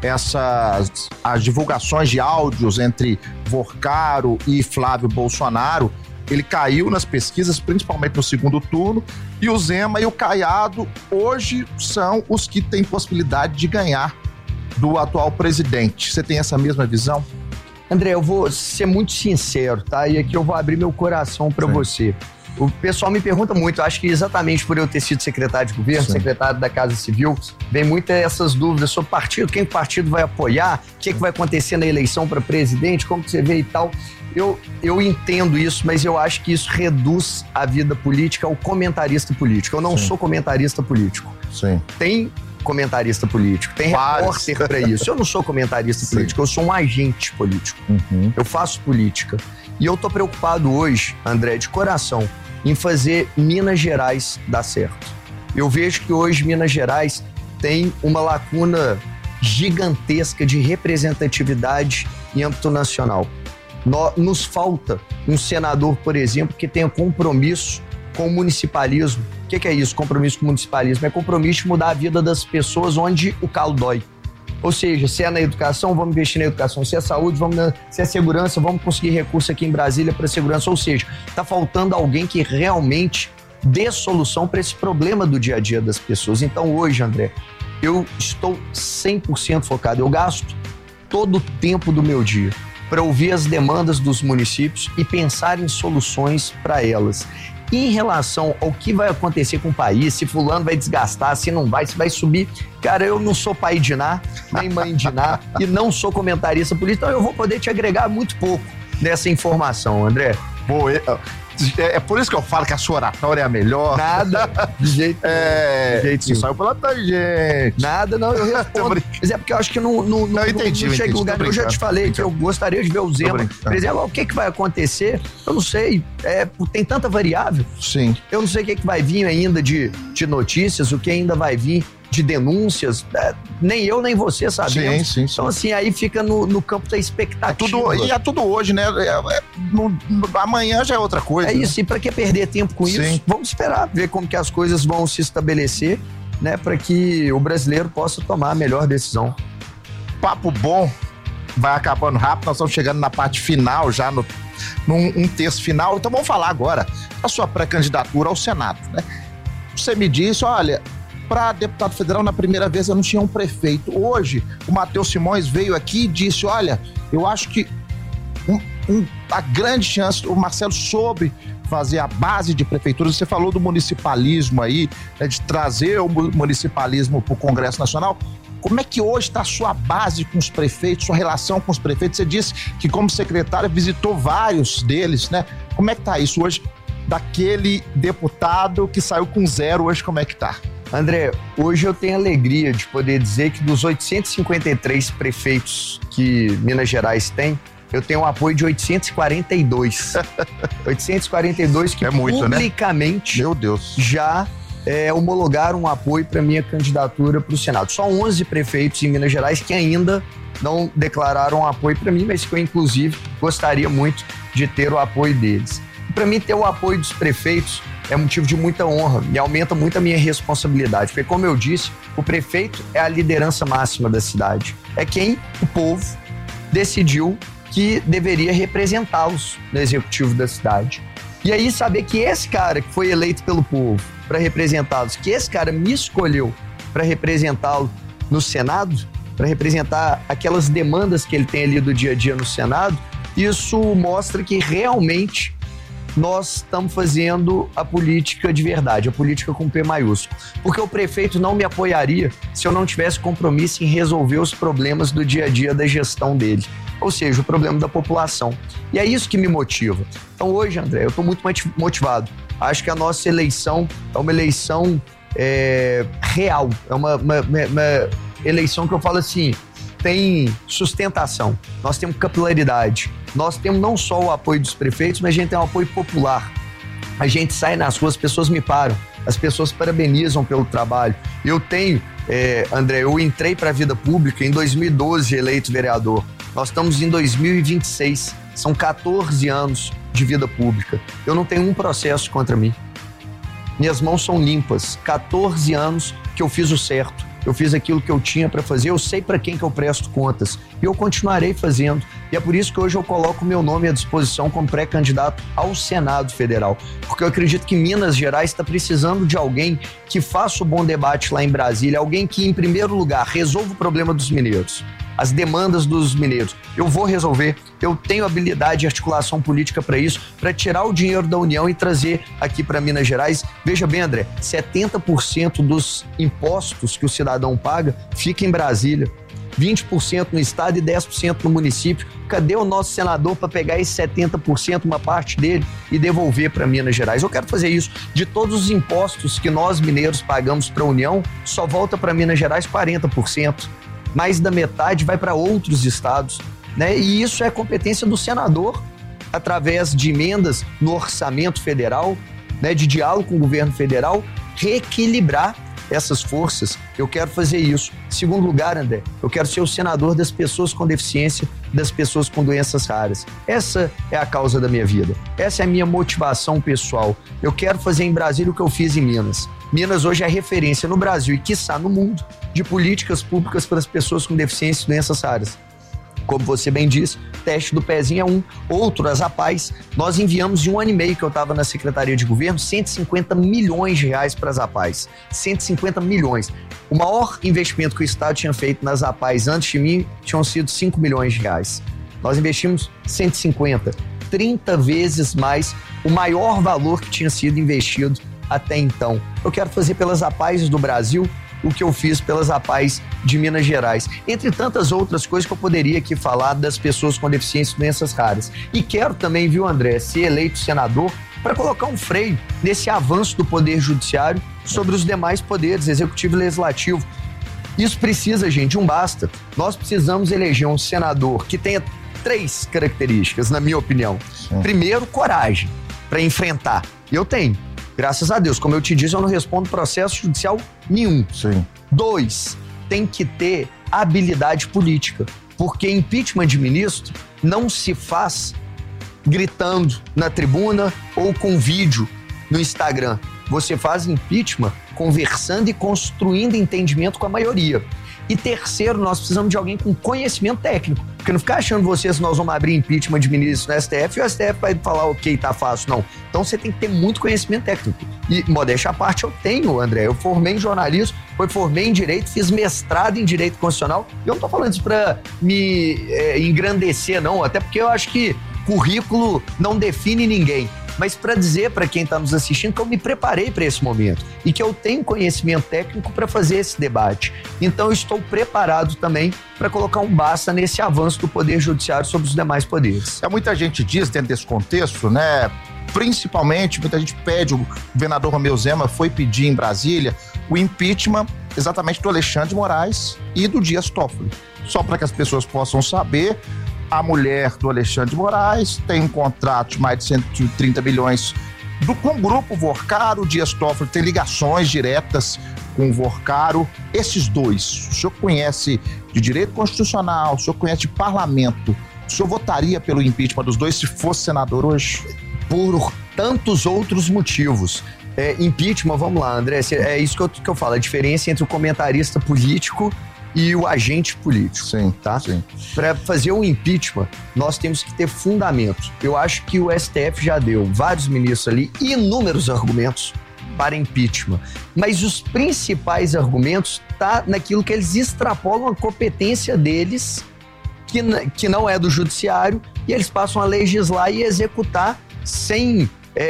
as divulgações de áudios entre Vorcaro e Flávio Bolsonaro, ele caiu nas pesquisas, principalmente no segundo turno, e o Zema e o Caiado hoje são os que têm possibilidade de ganhar do atual presidente. Você tem essa mesma visão? André, eu vou ser muito sincero, tá? E aqui eu vou abrir meu coração para você. O pessoal me pergunta muito, acho que exatamente por eu ter sido secretário de governo, sim, secretário da Casa Civil, vem muitas essas dúvidas sobre partido, quem o partido vai apoiar, o que vai acontecer na eleição para presidente, como que você vê e tal. Eu entendo isso, mas eu acho que isso reduz a vida política ao comentarista político. Eu não sou comentarista político. Sim. Tem comentarista político, tem repórter para isso. Eu não sou comentarista político, eu sou um agente político. Uhum. Eu faço política. E eu tô preocupado hoje, André, de coração, em fazer Minas Gerais dar certo. Eu vejo que hoje Minas Gerais tem uma lacuna gigantesca de representatividade em âmbito nacional. Nos falta um senador, por exemplo, que tenha compromisso com o municipalismo. O que é isso, compromisso com o municipalismo? É compromisso de mudar a vida das pessoas onde o calo dói. Ou seja, se é na educação, vamos investir na educação. Se é saúde, se é segurança, vamos conseguir recurso aqui em Brasília para segurança. Ou seja, está faltando alguém que realmente dê solução para esse problema do dia a dia das pessoas. Então hoje, André, eu estou 100% focado. Eu gasto todo o tempo do meu dia para ouvir as demandas dos municípios e pensar em soluções para elas. E em relação ao que vai acontecer com o país, se fulano vai desgastar, se não vai, se vai subir, cara, eu não sou pai de Ná, nem mãe de Ná, e não sou comentarista político, então eu vou poder te agregar muito pouco dessa informação, André. Boa, é por isso que eu falo que a sua oratória é a melhor. Nada, de jeito nenhum. Saiu pela tangente. Nada, não, eu respondo. Mas é porque eu acho que não entendi, não chega em lugar. Eu já te falei que eu gostaria de ver o Zema. Por exemplo, o que vai acontecer? Eu não sei. Tem tanta variável. Sim. Eu não sei o que vai vir ainda de notícias, o que ainda vai vir de denúncias, nem eu nem você sabemos. Sim. Então, assim, aí fica no campo da expectativa. É tudo hoje, né? Amanhã já é outra coisa. É isso, e para que perder tempo com isso? Vamos esperar, ver como que as coisas vão se estabelecer, né? Para que o brasileiro possa tomar a melhor decisão. Papo bom, vai acabando rápido, nós estamos chegando na parte final, já num terço final. Então vamos falar agora da sua pré-candidatura ao Senado, né? Você me disse, olha, para deputado federal, na primeira vez eu não tinha um prefeito. Hoje, o Matheus Simões veio aqui e disse, olha, eu acho que a grande chance, o Marcelo soube fazer a base de prefeituras. Você falou do municipalismo aí, né, de trazer o municipalismo para o Congresso Nacional. Como é que hoje está a sua base com os prefeitos, sua relação com os prefeitos? Você disse que como secretária visitou vários deles, né? Como é que está isso hoje, daquele deputado que saiu com 0, hoje como é que está? André, hoje eu tenho a alegria de poder dizer que dos 853 prefeitos que Minas Gerais tem, eu tenho um apoio de 842. 842 que muito, publicamente, né? Meu Deus, já homologaram um apoio para minha candidatura para o Senado. Só 11 prefeitos em Minas Gerais que ainda não declararam apoio para mim, mas que eu, inclusive, gostaria muito de ter o apoio deles. Para mim, ter o apoio dos prefeitos é motivo de muita honra e aumenta muito a minha responsabilidade, porque, como eu disse, o prefeito é a liderança máxima da cidade. É quem o povo decidiu que deveria representá-los no executivo da cidade. E aí, saber que esse cara que foi eleito pelo povo para representá-los, que esse cara me escolheu para representá-lo no Senado, para representar aquelas demandas que ele tem ali do dia a dia no Senado, isso mostra que realmente nós estamos fazendo a política de verdade, a política com P maiúsculo. Porque o prefeito não me apoiaria se eu não tivesse compromisso em resolver os problemas do dia a dia da gestão dele. Ou seja, o problema da população. E é isso que me motiva. Então hoje, André, eu estou muito motivado. Acho que a nossa eleição é uma eleição real. É uma eleição que eu falo assim, tem sustentação, nós temos capilaridade, nós temos não só o apoio dos prefeitos, mas a gente tem um apoio popular. A gente sai nas ruas, as pessoas me param, as pessoas parabenizam pelo trabalho. Eu tenho, André, eu entrei para a vida pública em 2012, eleito vereador. Nós estamos em 2026, são 14 anos de vida pública. Eu não tenho um processo contra mim. Minhas mãos são limpas, 14 anos que eu fiz o certo. Eu fiz aquilo que eu tinha para fazer, eu sei para quem que eu presto contas e eu continuarei fazendo. E é por isso que hoje eu coloco o meu nome à disposição como pré-candidato ao Senado Federal, porque eu acredito que Minas Gerais está precisando de alguém que faça o bom debate lá em Brasília, alguém que, em primeiro lugar, resolva o problema dos mineiros, as demandas dos mineiros. Eu vou resolver, eu tenho habilidade e articulação política para isso, para tirar o dinheiro da União e trazer aqui para Minas Gerais. Veja bem, André, 70% dos impostos que o cidadão paga fica em Brasília, 20% no estado e 10% no município. Cadê o nosso senador para pegar esse 70%, uma parte dele, e devolver para Minas Gerais? Eu quero fazer isso. De todos os impostos que nós mineiros pagamos para a União, só volta para Minas Gerais 40%. Mais da metade vai para outros estados, né? E isso é competência do senador, através de emendas no orçamento federal, né? De diálogo com o governo federal, reequilibrar essas forças. Eu quero fazer isso. Segundo lugar, André, eu quero ser o senador das pessoas com deficiência, das pessoas com doenças raras. Essa é a causa da minha vida. Essa é a minha motivação pessoal. Eu quero fazer em Brasília o que eu fiz em Minas. Minas hoje é referência no Brasil e, quiçá, no mundo, de políticas públicas para as pessoas com deficiência e doenças raras. Como você bem disse, teste do pezinho é um. Outro, as APAES, nós enviamos de 1 ano e meio que eu estava na Secretaria de Governo, 150 milhões de reais para as APAES. 150 milhões. O maior investimento que o Estado tinha feito nas APAES antes de mim tinham sido 5 milhões de reais. Nós investimos 150, 30 vezes mais o maior valor que tinha sido investido até então. Eu quero fazer pelas APAES do Brasil o que eu fiz pelas APAES de Minas Gerais. Entre tantas outras coisas que eu poderia aqui falar das pessoas com deficiência e doenças raras. E quero também, viu, André, ser eleito senador para colocar um freio nesse avanço do Poder Judiciário sobre os demais poderes, Executivo e Legislativo. Isso precisa, gente, um basta. Nós precisamos eleger um senador que tenha 3 características, na minha opinião. Sim. Primeiro, coragem para enfrentar. Eu tenho. Graças a Deus, como eu te disse, eu não respondo processo judicial nenhum. Sim. 2, tem que ter habilidade política, porque impeachment de ministro não se faz gritando na tribuna ou com vídeo no Instagram. Você faz impeachment conversando e construindo entendimento com a maioria. E terceiro, nós precisamos de alguém com conhecimento técnico. Porque não ficar achando vocês que nós vamos abrir impeachment de ministro no STF e o STF vai falar, ok, tá fácil. Não. Então você tem que ter muito conhecimento técnico. E, modéstia à parte, eu tenho, André. Eu formei em jornalismo, formei em direito, fiz mestrado em direito constitucional. E eu não tô falando isso pra me engrandecer, não. Até porque eu acho que currículo não define ninguém. Mas para dizer para quem está nos assistindo que eu me preparei para esse momento e que eu tenho conhecimento técnico para fazer esse debate. Então eu estou preparado também para colocar um basta nesse avanço do Poder Judiciário sobre os demais poderes. Muita gente diz dentro desse contexto, né? Principalmente, muita gente pede, o governador Romeu Zema foi pedir em Brasília o impeachment exatamente do Alexandre de Moraes e do Dias Toffoli. Só para que as pessoas possam saber, a mulher do Alexandre de Moraes tem um contrato de mais de 130 bilhões com o grupo Vorcaro. O Dias Toffoli tem ligações diretas com o Vorcaro. Esses dois, o senhor conhece de direito constitucional, o senhor conhece de parlamento, o senhor votaria pelo impeachment dos dois se fosse senador hoje? Por tantos outros motivos. Impeachment, vamos lá, André, é isso que eu falo, a diferença entre o comentarista político e o agente político. Sim, tá? Sim. Para fazer um impeachment, nós temos que ter fundamentos. Eu acho que o STF já deu, vários ministros ali, inúmeros argumentos para impeachment. Mas os principais argumentos tá naquilo que eles extrapolam a competência deles, que não é do judiciário, e eles passam a legislar e executar sem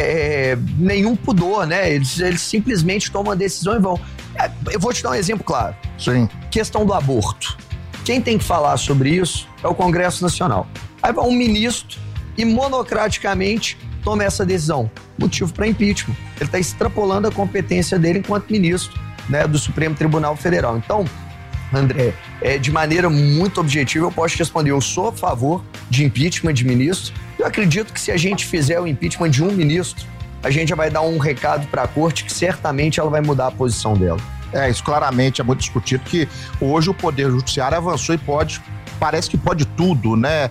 nenhum pudor, né? Eles simplesmente tomam a decisão e vão. Eu vou te dar um exemplo claro. Sim. Questão do aborto. Quem tem que falar sobre isso é o Congresso Nacional. Aí vai um ministro e monocraticamente toma essa decisão. Motivo para impeachment. Ele está extrapolando a competência dele enquanto ministro, né, do Supremo Tribunal Federal. Então, André, de maneira muito objetiva, eu posso te responder. Eu sou a favor de impeachment de ministro. Eu acredito que se a gente fizer o impeachment de um ministro, a gente já vai dar um recado para a corte que certamente ela vai mudar a posição dela. Isso claramente é muito discutido, que hoje o Poder Judiciário avançou e parece que pode tudo, né?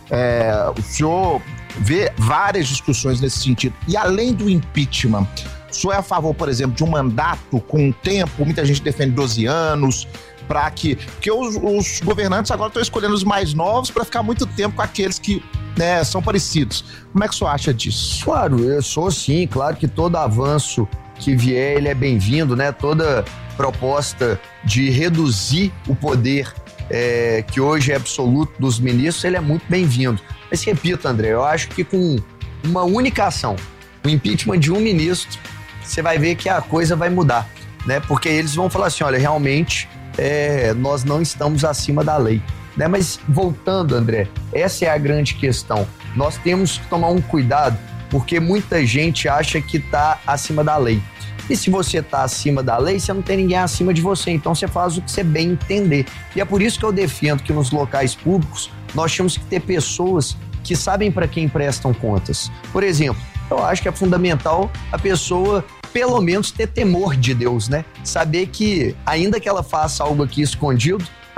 O senhor vê várias discussões nesse sentido. E além do impeachment, o senhor é a favor, por exemplo, de um mandato com tempo? Muita gente defende 12 anos, porque os governantes agora estão escolhendo os mais novos para ficar muito tempo com aqueles que, né, são parecidos. Como é que o senhor acha disso? Claro, eu sou sim, claro que todo avanço que vier, ele é bem-vindo, né? Toda proposta de reduzir o poder que hoje é absoluto dos ministros, ele é muito bem-vindo. Mas repito, André, eu acho que com uma única ação, o impeachment de um ministro, você vai ver que a coisa vai mudar, né? Porque eles vão falar assim, olha, realmente nós não estamos acima da lei. Né? Mas voltando, André, essa é a grande questão. Nós temos que tomar um cuidado, porque muita gente acha que está acima da lei. E se você está acima da lei, você não tem ninguém acima de você, então você faz o que você bem entender. E é por isso que eu defendo que nos locais públicos nós temos que ter pessoas que sabem para quem prestam contas. Por exemplo, eu acho que é fundamental a pessoa pelo menos ter temor de Deus, né? Saber que, ainda que ela faça algo aqui escondido,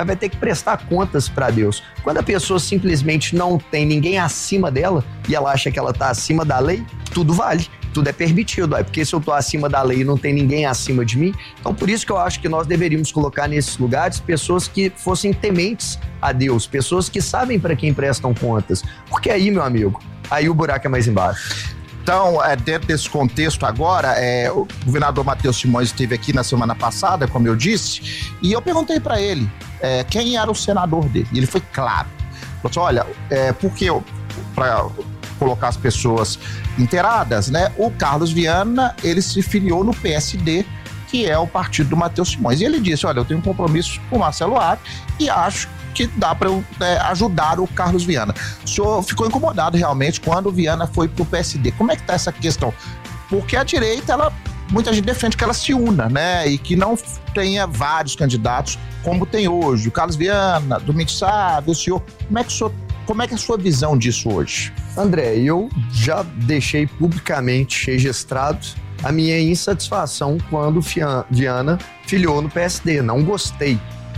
mas vai ter que prestar contas para Deus. Quando a pessoa simplesmente não tem ninguém acima dela e ela acha que ela está acima da lei, tudo vale. Tudo é permitido, porque se eu estou acima da lei e não tem ninguém acima de mim, então por isso que eu acho que nós deveríamos colocar nesses lugares pessoas que fossem tementes a Deus, pessoas que sabem para quem prestam contas, porque aí, meu amigo, aí o buraco é mais embaixo. Então, dentro desse contexto agora, o governador Matheus Simões esteve aqui na semana passada, como eu disse, e eu perguntei para ele quem era o senador dele, e ele foi claro. Falou assim, olha, porque para colocar as pessoas inteiradas, né? O Carlos Viana, ele se filiou no PSD, que é o partido do Matheus Simões. E ele disse, olha, eu tenho um compromisso com o Marcelo Aro e acho que dá para eu ajudar o Carlos Viana. O senhor ficou incomodado realmente quando o Viana foi pro PSD. Como é que tá essa questão? Porque a direita, muita gente defende que ela se una, né? E que não tenha vários candidatos como tem hoje. O Carlos Viana, Domingos Sávio, o senhor, como é que é a sua visão disso hoje? André, eu já deixei publicamente registrado a minha insatisfação quando o Viana filiou no PSD. Não gostei.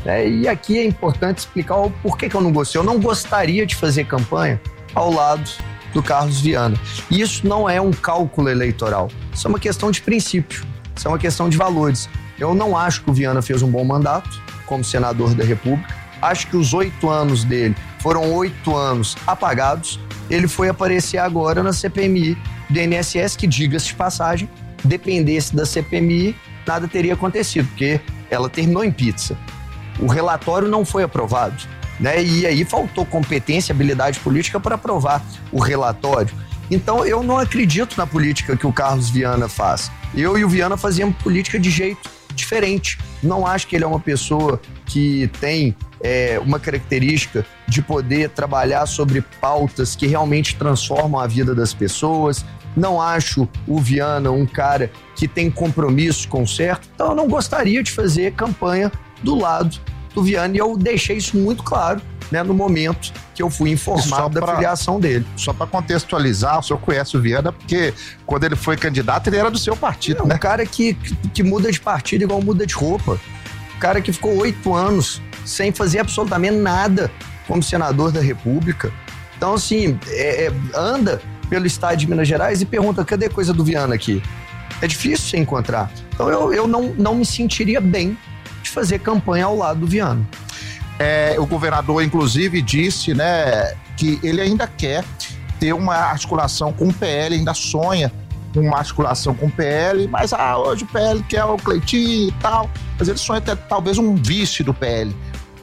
E aqui é importante explicar o porquê que eu não gostei. Eu não gostaria de fazer campanha ao lado do Carlos Viana. E isso não é um cálculo eleitoral. Isso é uma questão de princípio. Isso é uma questão de valores. Eu não acho que o Viana fez um bom mandato como senador da República. Acho que os 8 anos dele foram 8 anos apagados. Ele foi aparecer agora na CPMI do INSS, que, diga-se de passagem, dependesse da CPMI, nada teria acontecido, porque ela terminou em pizza. O relatório não foi aprovado, né? E aí faltou competência, habilidade política para aprovar o relatório. Então, eu não acredito na política que o Carlos Viana faz. Eu e o Viana fazíamos política de jeito diferente. Não acho que ele é uma pessoa que tem uma característica de poder trabalhar sobre pautas que realmente transformam a vida das pessoas. Não acho o Viana um cara que tem compromisso com o certo. Então, eu não gostaria de fazer campanha do lado do Viana, e eu deixei isso muito claro, né, no momento que eu fui informado da filiação dele. Só para contextualizar, o senhor conhece o Viana porque quando ele foi candidato, ele era do seu partido, né? Um cara que muda de partido igual muda de roupa. Um cara que ficou 8 anos sem fazer absolutamente nada como senador da República. Então, assim, anda pelo estado de Minas Gerais e pergunta, cadê coisa do Viana aqui? É difícil você encontrar. Então, eu não me sentiria bem de fazer campanha ao lado do Viana. O governador, inclusive, disse, né, que ele ainda quer ter uma articulação com o PL, ainda sonha com uma articulação com o PL, mas hoje o PL quer o Cleitinho e tal, mas ele sonha ter talvez um vice do PL.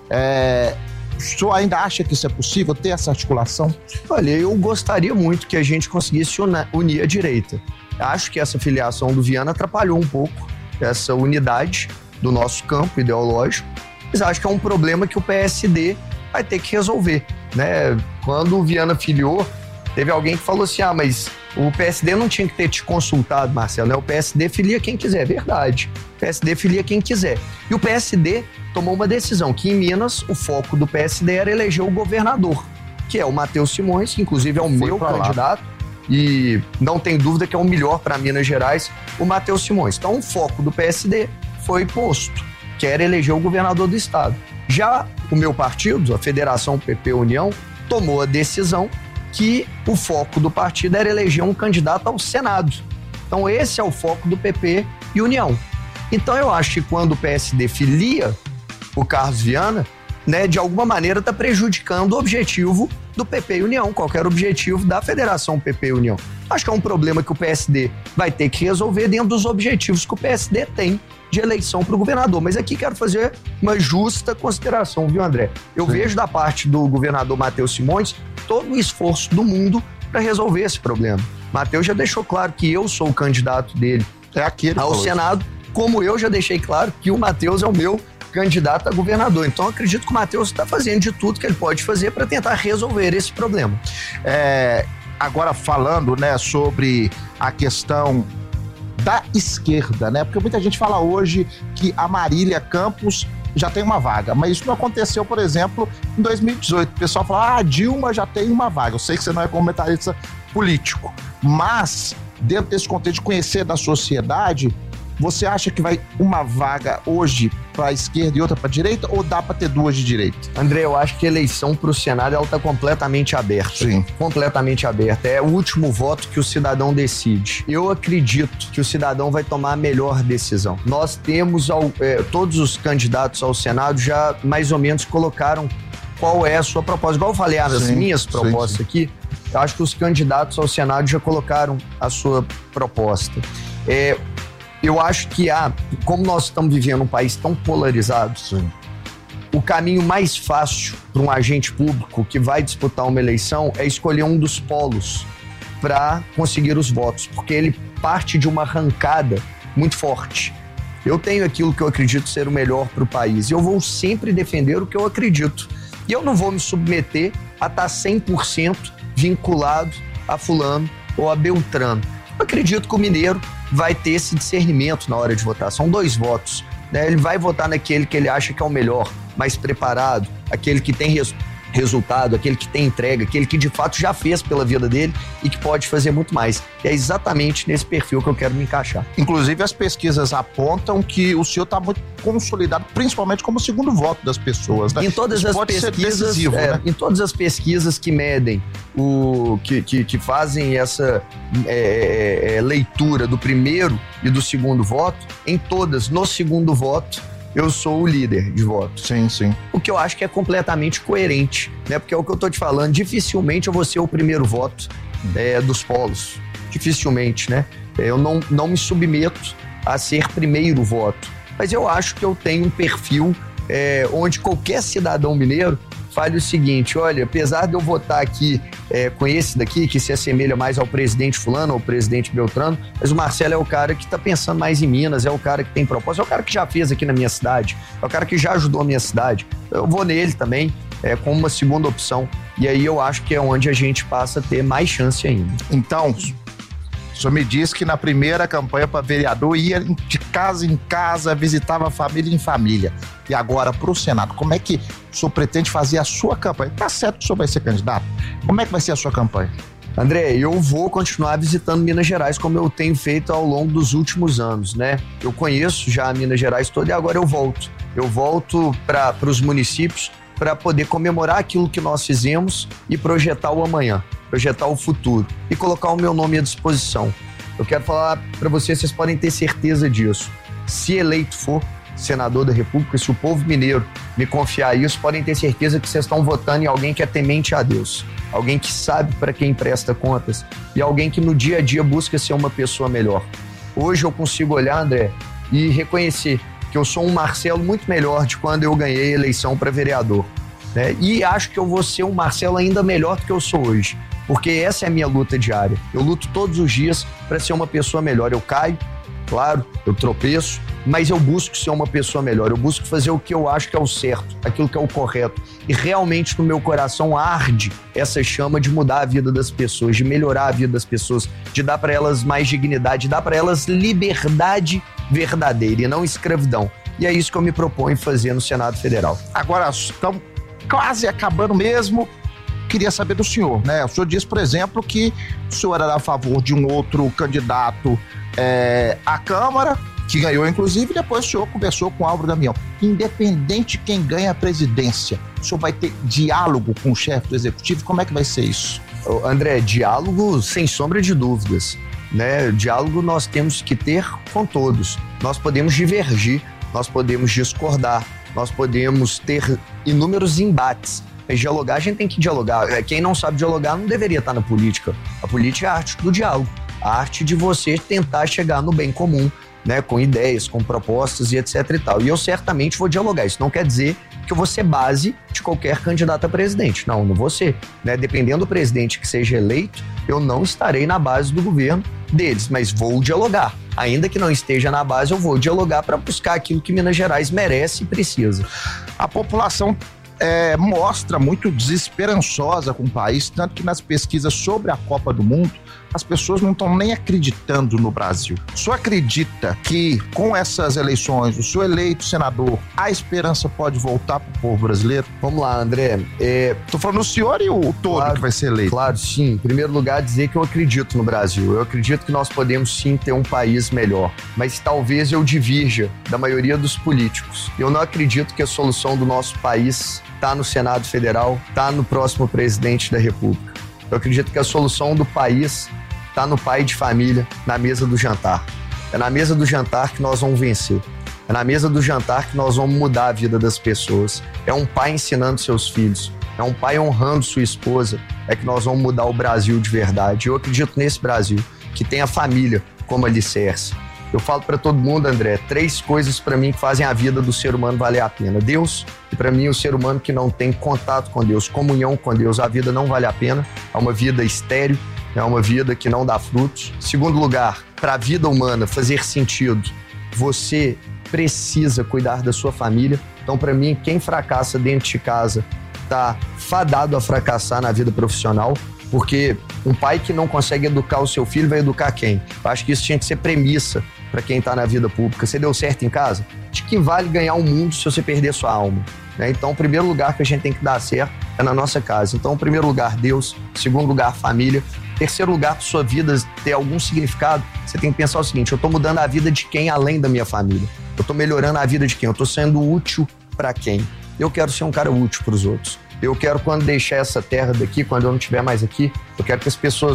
O senhor ainda acha que isso é possível, ter essa articulação? Olha, eu gostaria muito que a gente conseguisse unir a direita. Acho que essa filiação do Viana atrapalhou um pouco essa unidade do nosso campo ideológico, mas acho que é um problema que o PSD vai ter que resolver, né? Quando o Viana filiou, teve alguém que falou assim, mas o PSD não tinha que ter te consultado, Marcelo, né? O PSD filia quem quiser, verdade. O PSD filia quem quiser. E o PSD tomou uma decisão, que em Minas o foco do PSD era eleger o governador, que é o Matheus Simões, que inclusive é o meu candidato, e não tem dúvida que é o melhor para Minas Gerais, o Matheus Simões. Então o foco do PSD foi posto, que era eleger o governador do estado. Já o meu partido, a Federação PP União, tomou a decisão que o foco do partido era eleger um candidato ao Senado. Então esse é o foco do PP e União. Então eu acho que quando o PSD filia o Carlos Viana, né, de alguma maneira está prejudicando o objetivo do PP e União, qualquer objetivo da Federação PP e União. Acho que é um problema que o PSD vai ter que resolver dentro dos objetivos que o PSD tem de eleição para o governador. Mas aqui quero fazer uma justa consideração, viu, André? Eu vejo da parte do governador Matheus Simões todo o esforço do mundo para resolver esse problema. Matheus já deixou claro que eu sou o candidato dele ao Senado, como eu já deixei claro que o Matheus é o meu candidato a governador. Então, eu acredito que o Matheus está fazendo de tudo que ele pode fazer para tentar resolver esse problema. Agora, falando, né, sobre a questão da esquerda, né? Porque muita gente fala hoje que a Marília Campos já tem uma vaga, mas isso não aconteceu, por exemplo, em 2018. O pessoal fala, a Dilma já tem uma vaga. Eu sei que você não é comentarista político, mas dentro desse contexto de conhecer da sociedade, Você acha que vai uma vaga hoje para a esquerda e outra para a direita, ou dá para ter duas de direita? André, eu acho que a eleição para o Senado ela está completamente aberta. Sim. Completamente aberta. É o último voto que o cidadão decide. Eu acredito que o cidadão vai tomar a melhor decisão. Nós temos, todos os candidatos ao Senado já mais ou menos colocaram qual é a sua proposta. Igual eu falei, as minhas propostas aqui, eu acho que os candidatos ao Senado já colocaram a sua proposta. Eu acho que como nós estamos vivendo um país tão polarizado, o caminho mais fácil para um agente público que vai disputar uma eleição é escolher um dos polos para conseguir os votos, porque ele parte de uma arrancada muito forte. Eu tenho aquilo que eu acredito ser o melhor para o país e eu vou sempre defender o que eu acredito. E eu não vou me submeter a estar 100% vinculado a fulano ou a Beltrano. Eu acredito que o mineiro vai ter esse discernimento na hora de votar. São 2 votos, né? Ele vai votar naquele que ele acha que é o melhor, mais preparado, aquele que tem resultado, aquele que tem entrega, aquele que de fato já fez pela vida dele e que pode fazer muito mais. E é exatamente nesse perfil que eu quero me encaixar. Inclusive, as pesquisas apontam que o senhor está muito consolidado, principalmente como segundo voto das pessoas, né? Em todas as pesquisas, né? Em todas as pesquisas que medem, que fazem essa leitura do primeiro e do segundo voto, em todas, no segundo voto, eu sou o líder de voto. Sim, sim. O que eu acho que é completamente coerente, né? Porque é o que eu tô te falando, dificilmente eu vou ser o primeiro voto dos polos. Dificilmente, né? Eu não me submeto a ser primeiro voto. Mas eu acho que eu tenho um perfil onde qualquer cidadão mineiro fale o seguinte: olha, apesar de eu votar aqui com esse daqui, que se assemelha mais ao presidente fulano, ao presidente Beltrano, mas o Marcelo é o cara que tá pensando mais em Minas, é o cara que tem propósito, é o cara que já fez aqui na minha cidade, é o cara que já ajudou a minha cidade. Eu vou nele também, como uma segunda opção. E aí eu acho que é onde a gente passa a ter mais chance ainda. Então, o senhor me disse que na primeira campanha para vereador ia de casa em casa, visitava família em família. E agora para o Senado, como é que o senhor pretende fazer a sua campanha? Tá certo que o senhor vai ser candidato? Como é que vai ser a sua campanha? André, eu vou continuar visitando Minas Gerais como eu tenho feito ao longo dos últimos anos, né? Eu conheço já Minas Gerais toda e agora eu volto. Eu volto para os municípios para poder comemorar aquilo que nós fizemos e projetar o amanhã, projetar o futuro e colocar o meu nome à disposição. Eu quero falar para vocês podem ter certeza disso. Se eleito for senador da República, se o povo mineiro me confiar isso, podem ter certeza que vocês estão votando em alguém que é temente a Deus, alguém que sabe para quem presta contas e alguém que no dia a dia busca ser uma pessoa melhor. Hoje eu consigo olhar, André, e reconhecer que eu sou um Marcelo muito melhor de quando eu ganhei a eleição para vereador, né? E acho que eu vou ser um Marcelo ainda melhor do que eu sou hoje, porque essa é a minha luta diária. Eu luto todos os dias para ser uma pessoa melhor. Eu caio, claro, eu tropeço, mas eu busco ser uma pessoa melhor. Eu busco fazer o que eu acho que é o certo, aquilo que é o correto. E realmente no meu coração arde essa chama de mudar a vida das pessoas, de melhorar a vida das pessoas, de dar para elas mais dignidade, de dar para elas liberdade verdadeira e não escravidão. E é isso que eu me proponho fazer no Senado Federal. Agora, estamos quase acabando mesmo. Queria saber do senhor, né? O senhor disse, por exemplo, que o senhor era a favor de um outro candidato à Câmara, que ganhou, inclusive, e depois o senhor conversou com o Álvaro Damião. Independente de quem ganha a presidência, o senhor vai ter diálogo com o chefe do Executivo? Como é que vai ser isso? André, diálogo sem sombra de dúvidas, né? Diálogo nós temos que ter com todos. Nós podemos divergir, nós podemos discordar, nós podemos ter inúmeros embates. Mas dialogar, a gente tem que dialogar. Quem não sabe dialogar não deveria estar na política. A política é a arte do diálogo, a arte de você tentar chegar no bem comum, né, com ideias, com propostas e etc e tal. E eu certamente vou dialogar. Isso não quer dizer que eu vou ser base de qualquer candidato a presidente. Não vou ser. Né? Dependendo do presidente que seja eleito, eu não estarei na base do governo deles, mas vou dialogar. Ainda que não esteja na base, eu vou dialogar para buscar aquilo que Minas Gerais merece e precisa. A população mostra muito desesperançosa com o país, tanto que nas pesquisas sobre a Copa do Mundo, as pessoas não estão nem acreditando no Brasil. O senhor acredita que com essas eleições, o senhor eleito senador, a esperança pode voltar para o povo brasileiro? Vamos lá, André. Tô falando o senhor e o todo que vai ser eleito. Claro, sim. Em primeiro lugar, dizer que eu acredito no Brasil. Eu acredito que nós podemos sim ter um país melhor. Mas talvez eu divirja da maioria dos políticos. Eu não acredito que a solução do nosso país está no Senado Federal, está no próximo presidente da República. Eu acredito que a solução do país está no pai de família, na mesa do jantar. É na mesa do jantar que nós vamos vencer. É na mesa do jantar que nós vamos mudar a vida das pessoas. É um pai ensinando seus filhos. É um pai honrando sua esposa. É que nós vamos mudar o Brasil de verdade. Eu acredito nesse Brasil, que tem a família como alicerce. Eu falo para todo mundo, André, 3 coisas para mim que fazem a vida do ser humano valer a pena. Deus, e para mim o ser humano que não tem contato com Deus, comunhão com Deus, a vida não vale a pena. É uma vida estéril, é uma vida que não dá frutos. Segundo lugar, para a vida humana fazer sentido, você precisa cuidar da sua família. Então, para mim, quem fracassa dentro de casa está fadado a fracassar na vida profissional. Porque um pai que não consegue educar o seu filho vai educar quem? Eu acho que isso tinha que ser premissa para quem está na vida pública. Você deu certo em casa? De que vale ganhar o mundo se você perder sua alma? Né? Então, o primeiro lugar que a gente tem que dar certo é na nossa casa. Então, em primeiro lugar, Deus. Segundo lugar, família. Terceiro lugar, para sua vida ter algum significado, você tem que pensar o seguinte: eu estou mudando a vida de quem além da minha família? Eu estou melhorando a vida de quem? Eu estou sendo útil para quem? Eu quero ser um cara útil para os outros. Eu quero, quando deixar essa terra daqui, quando eu não estiver mais aqui, eu quero que as pessoas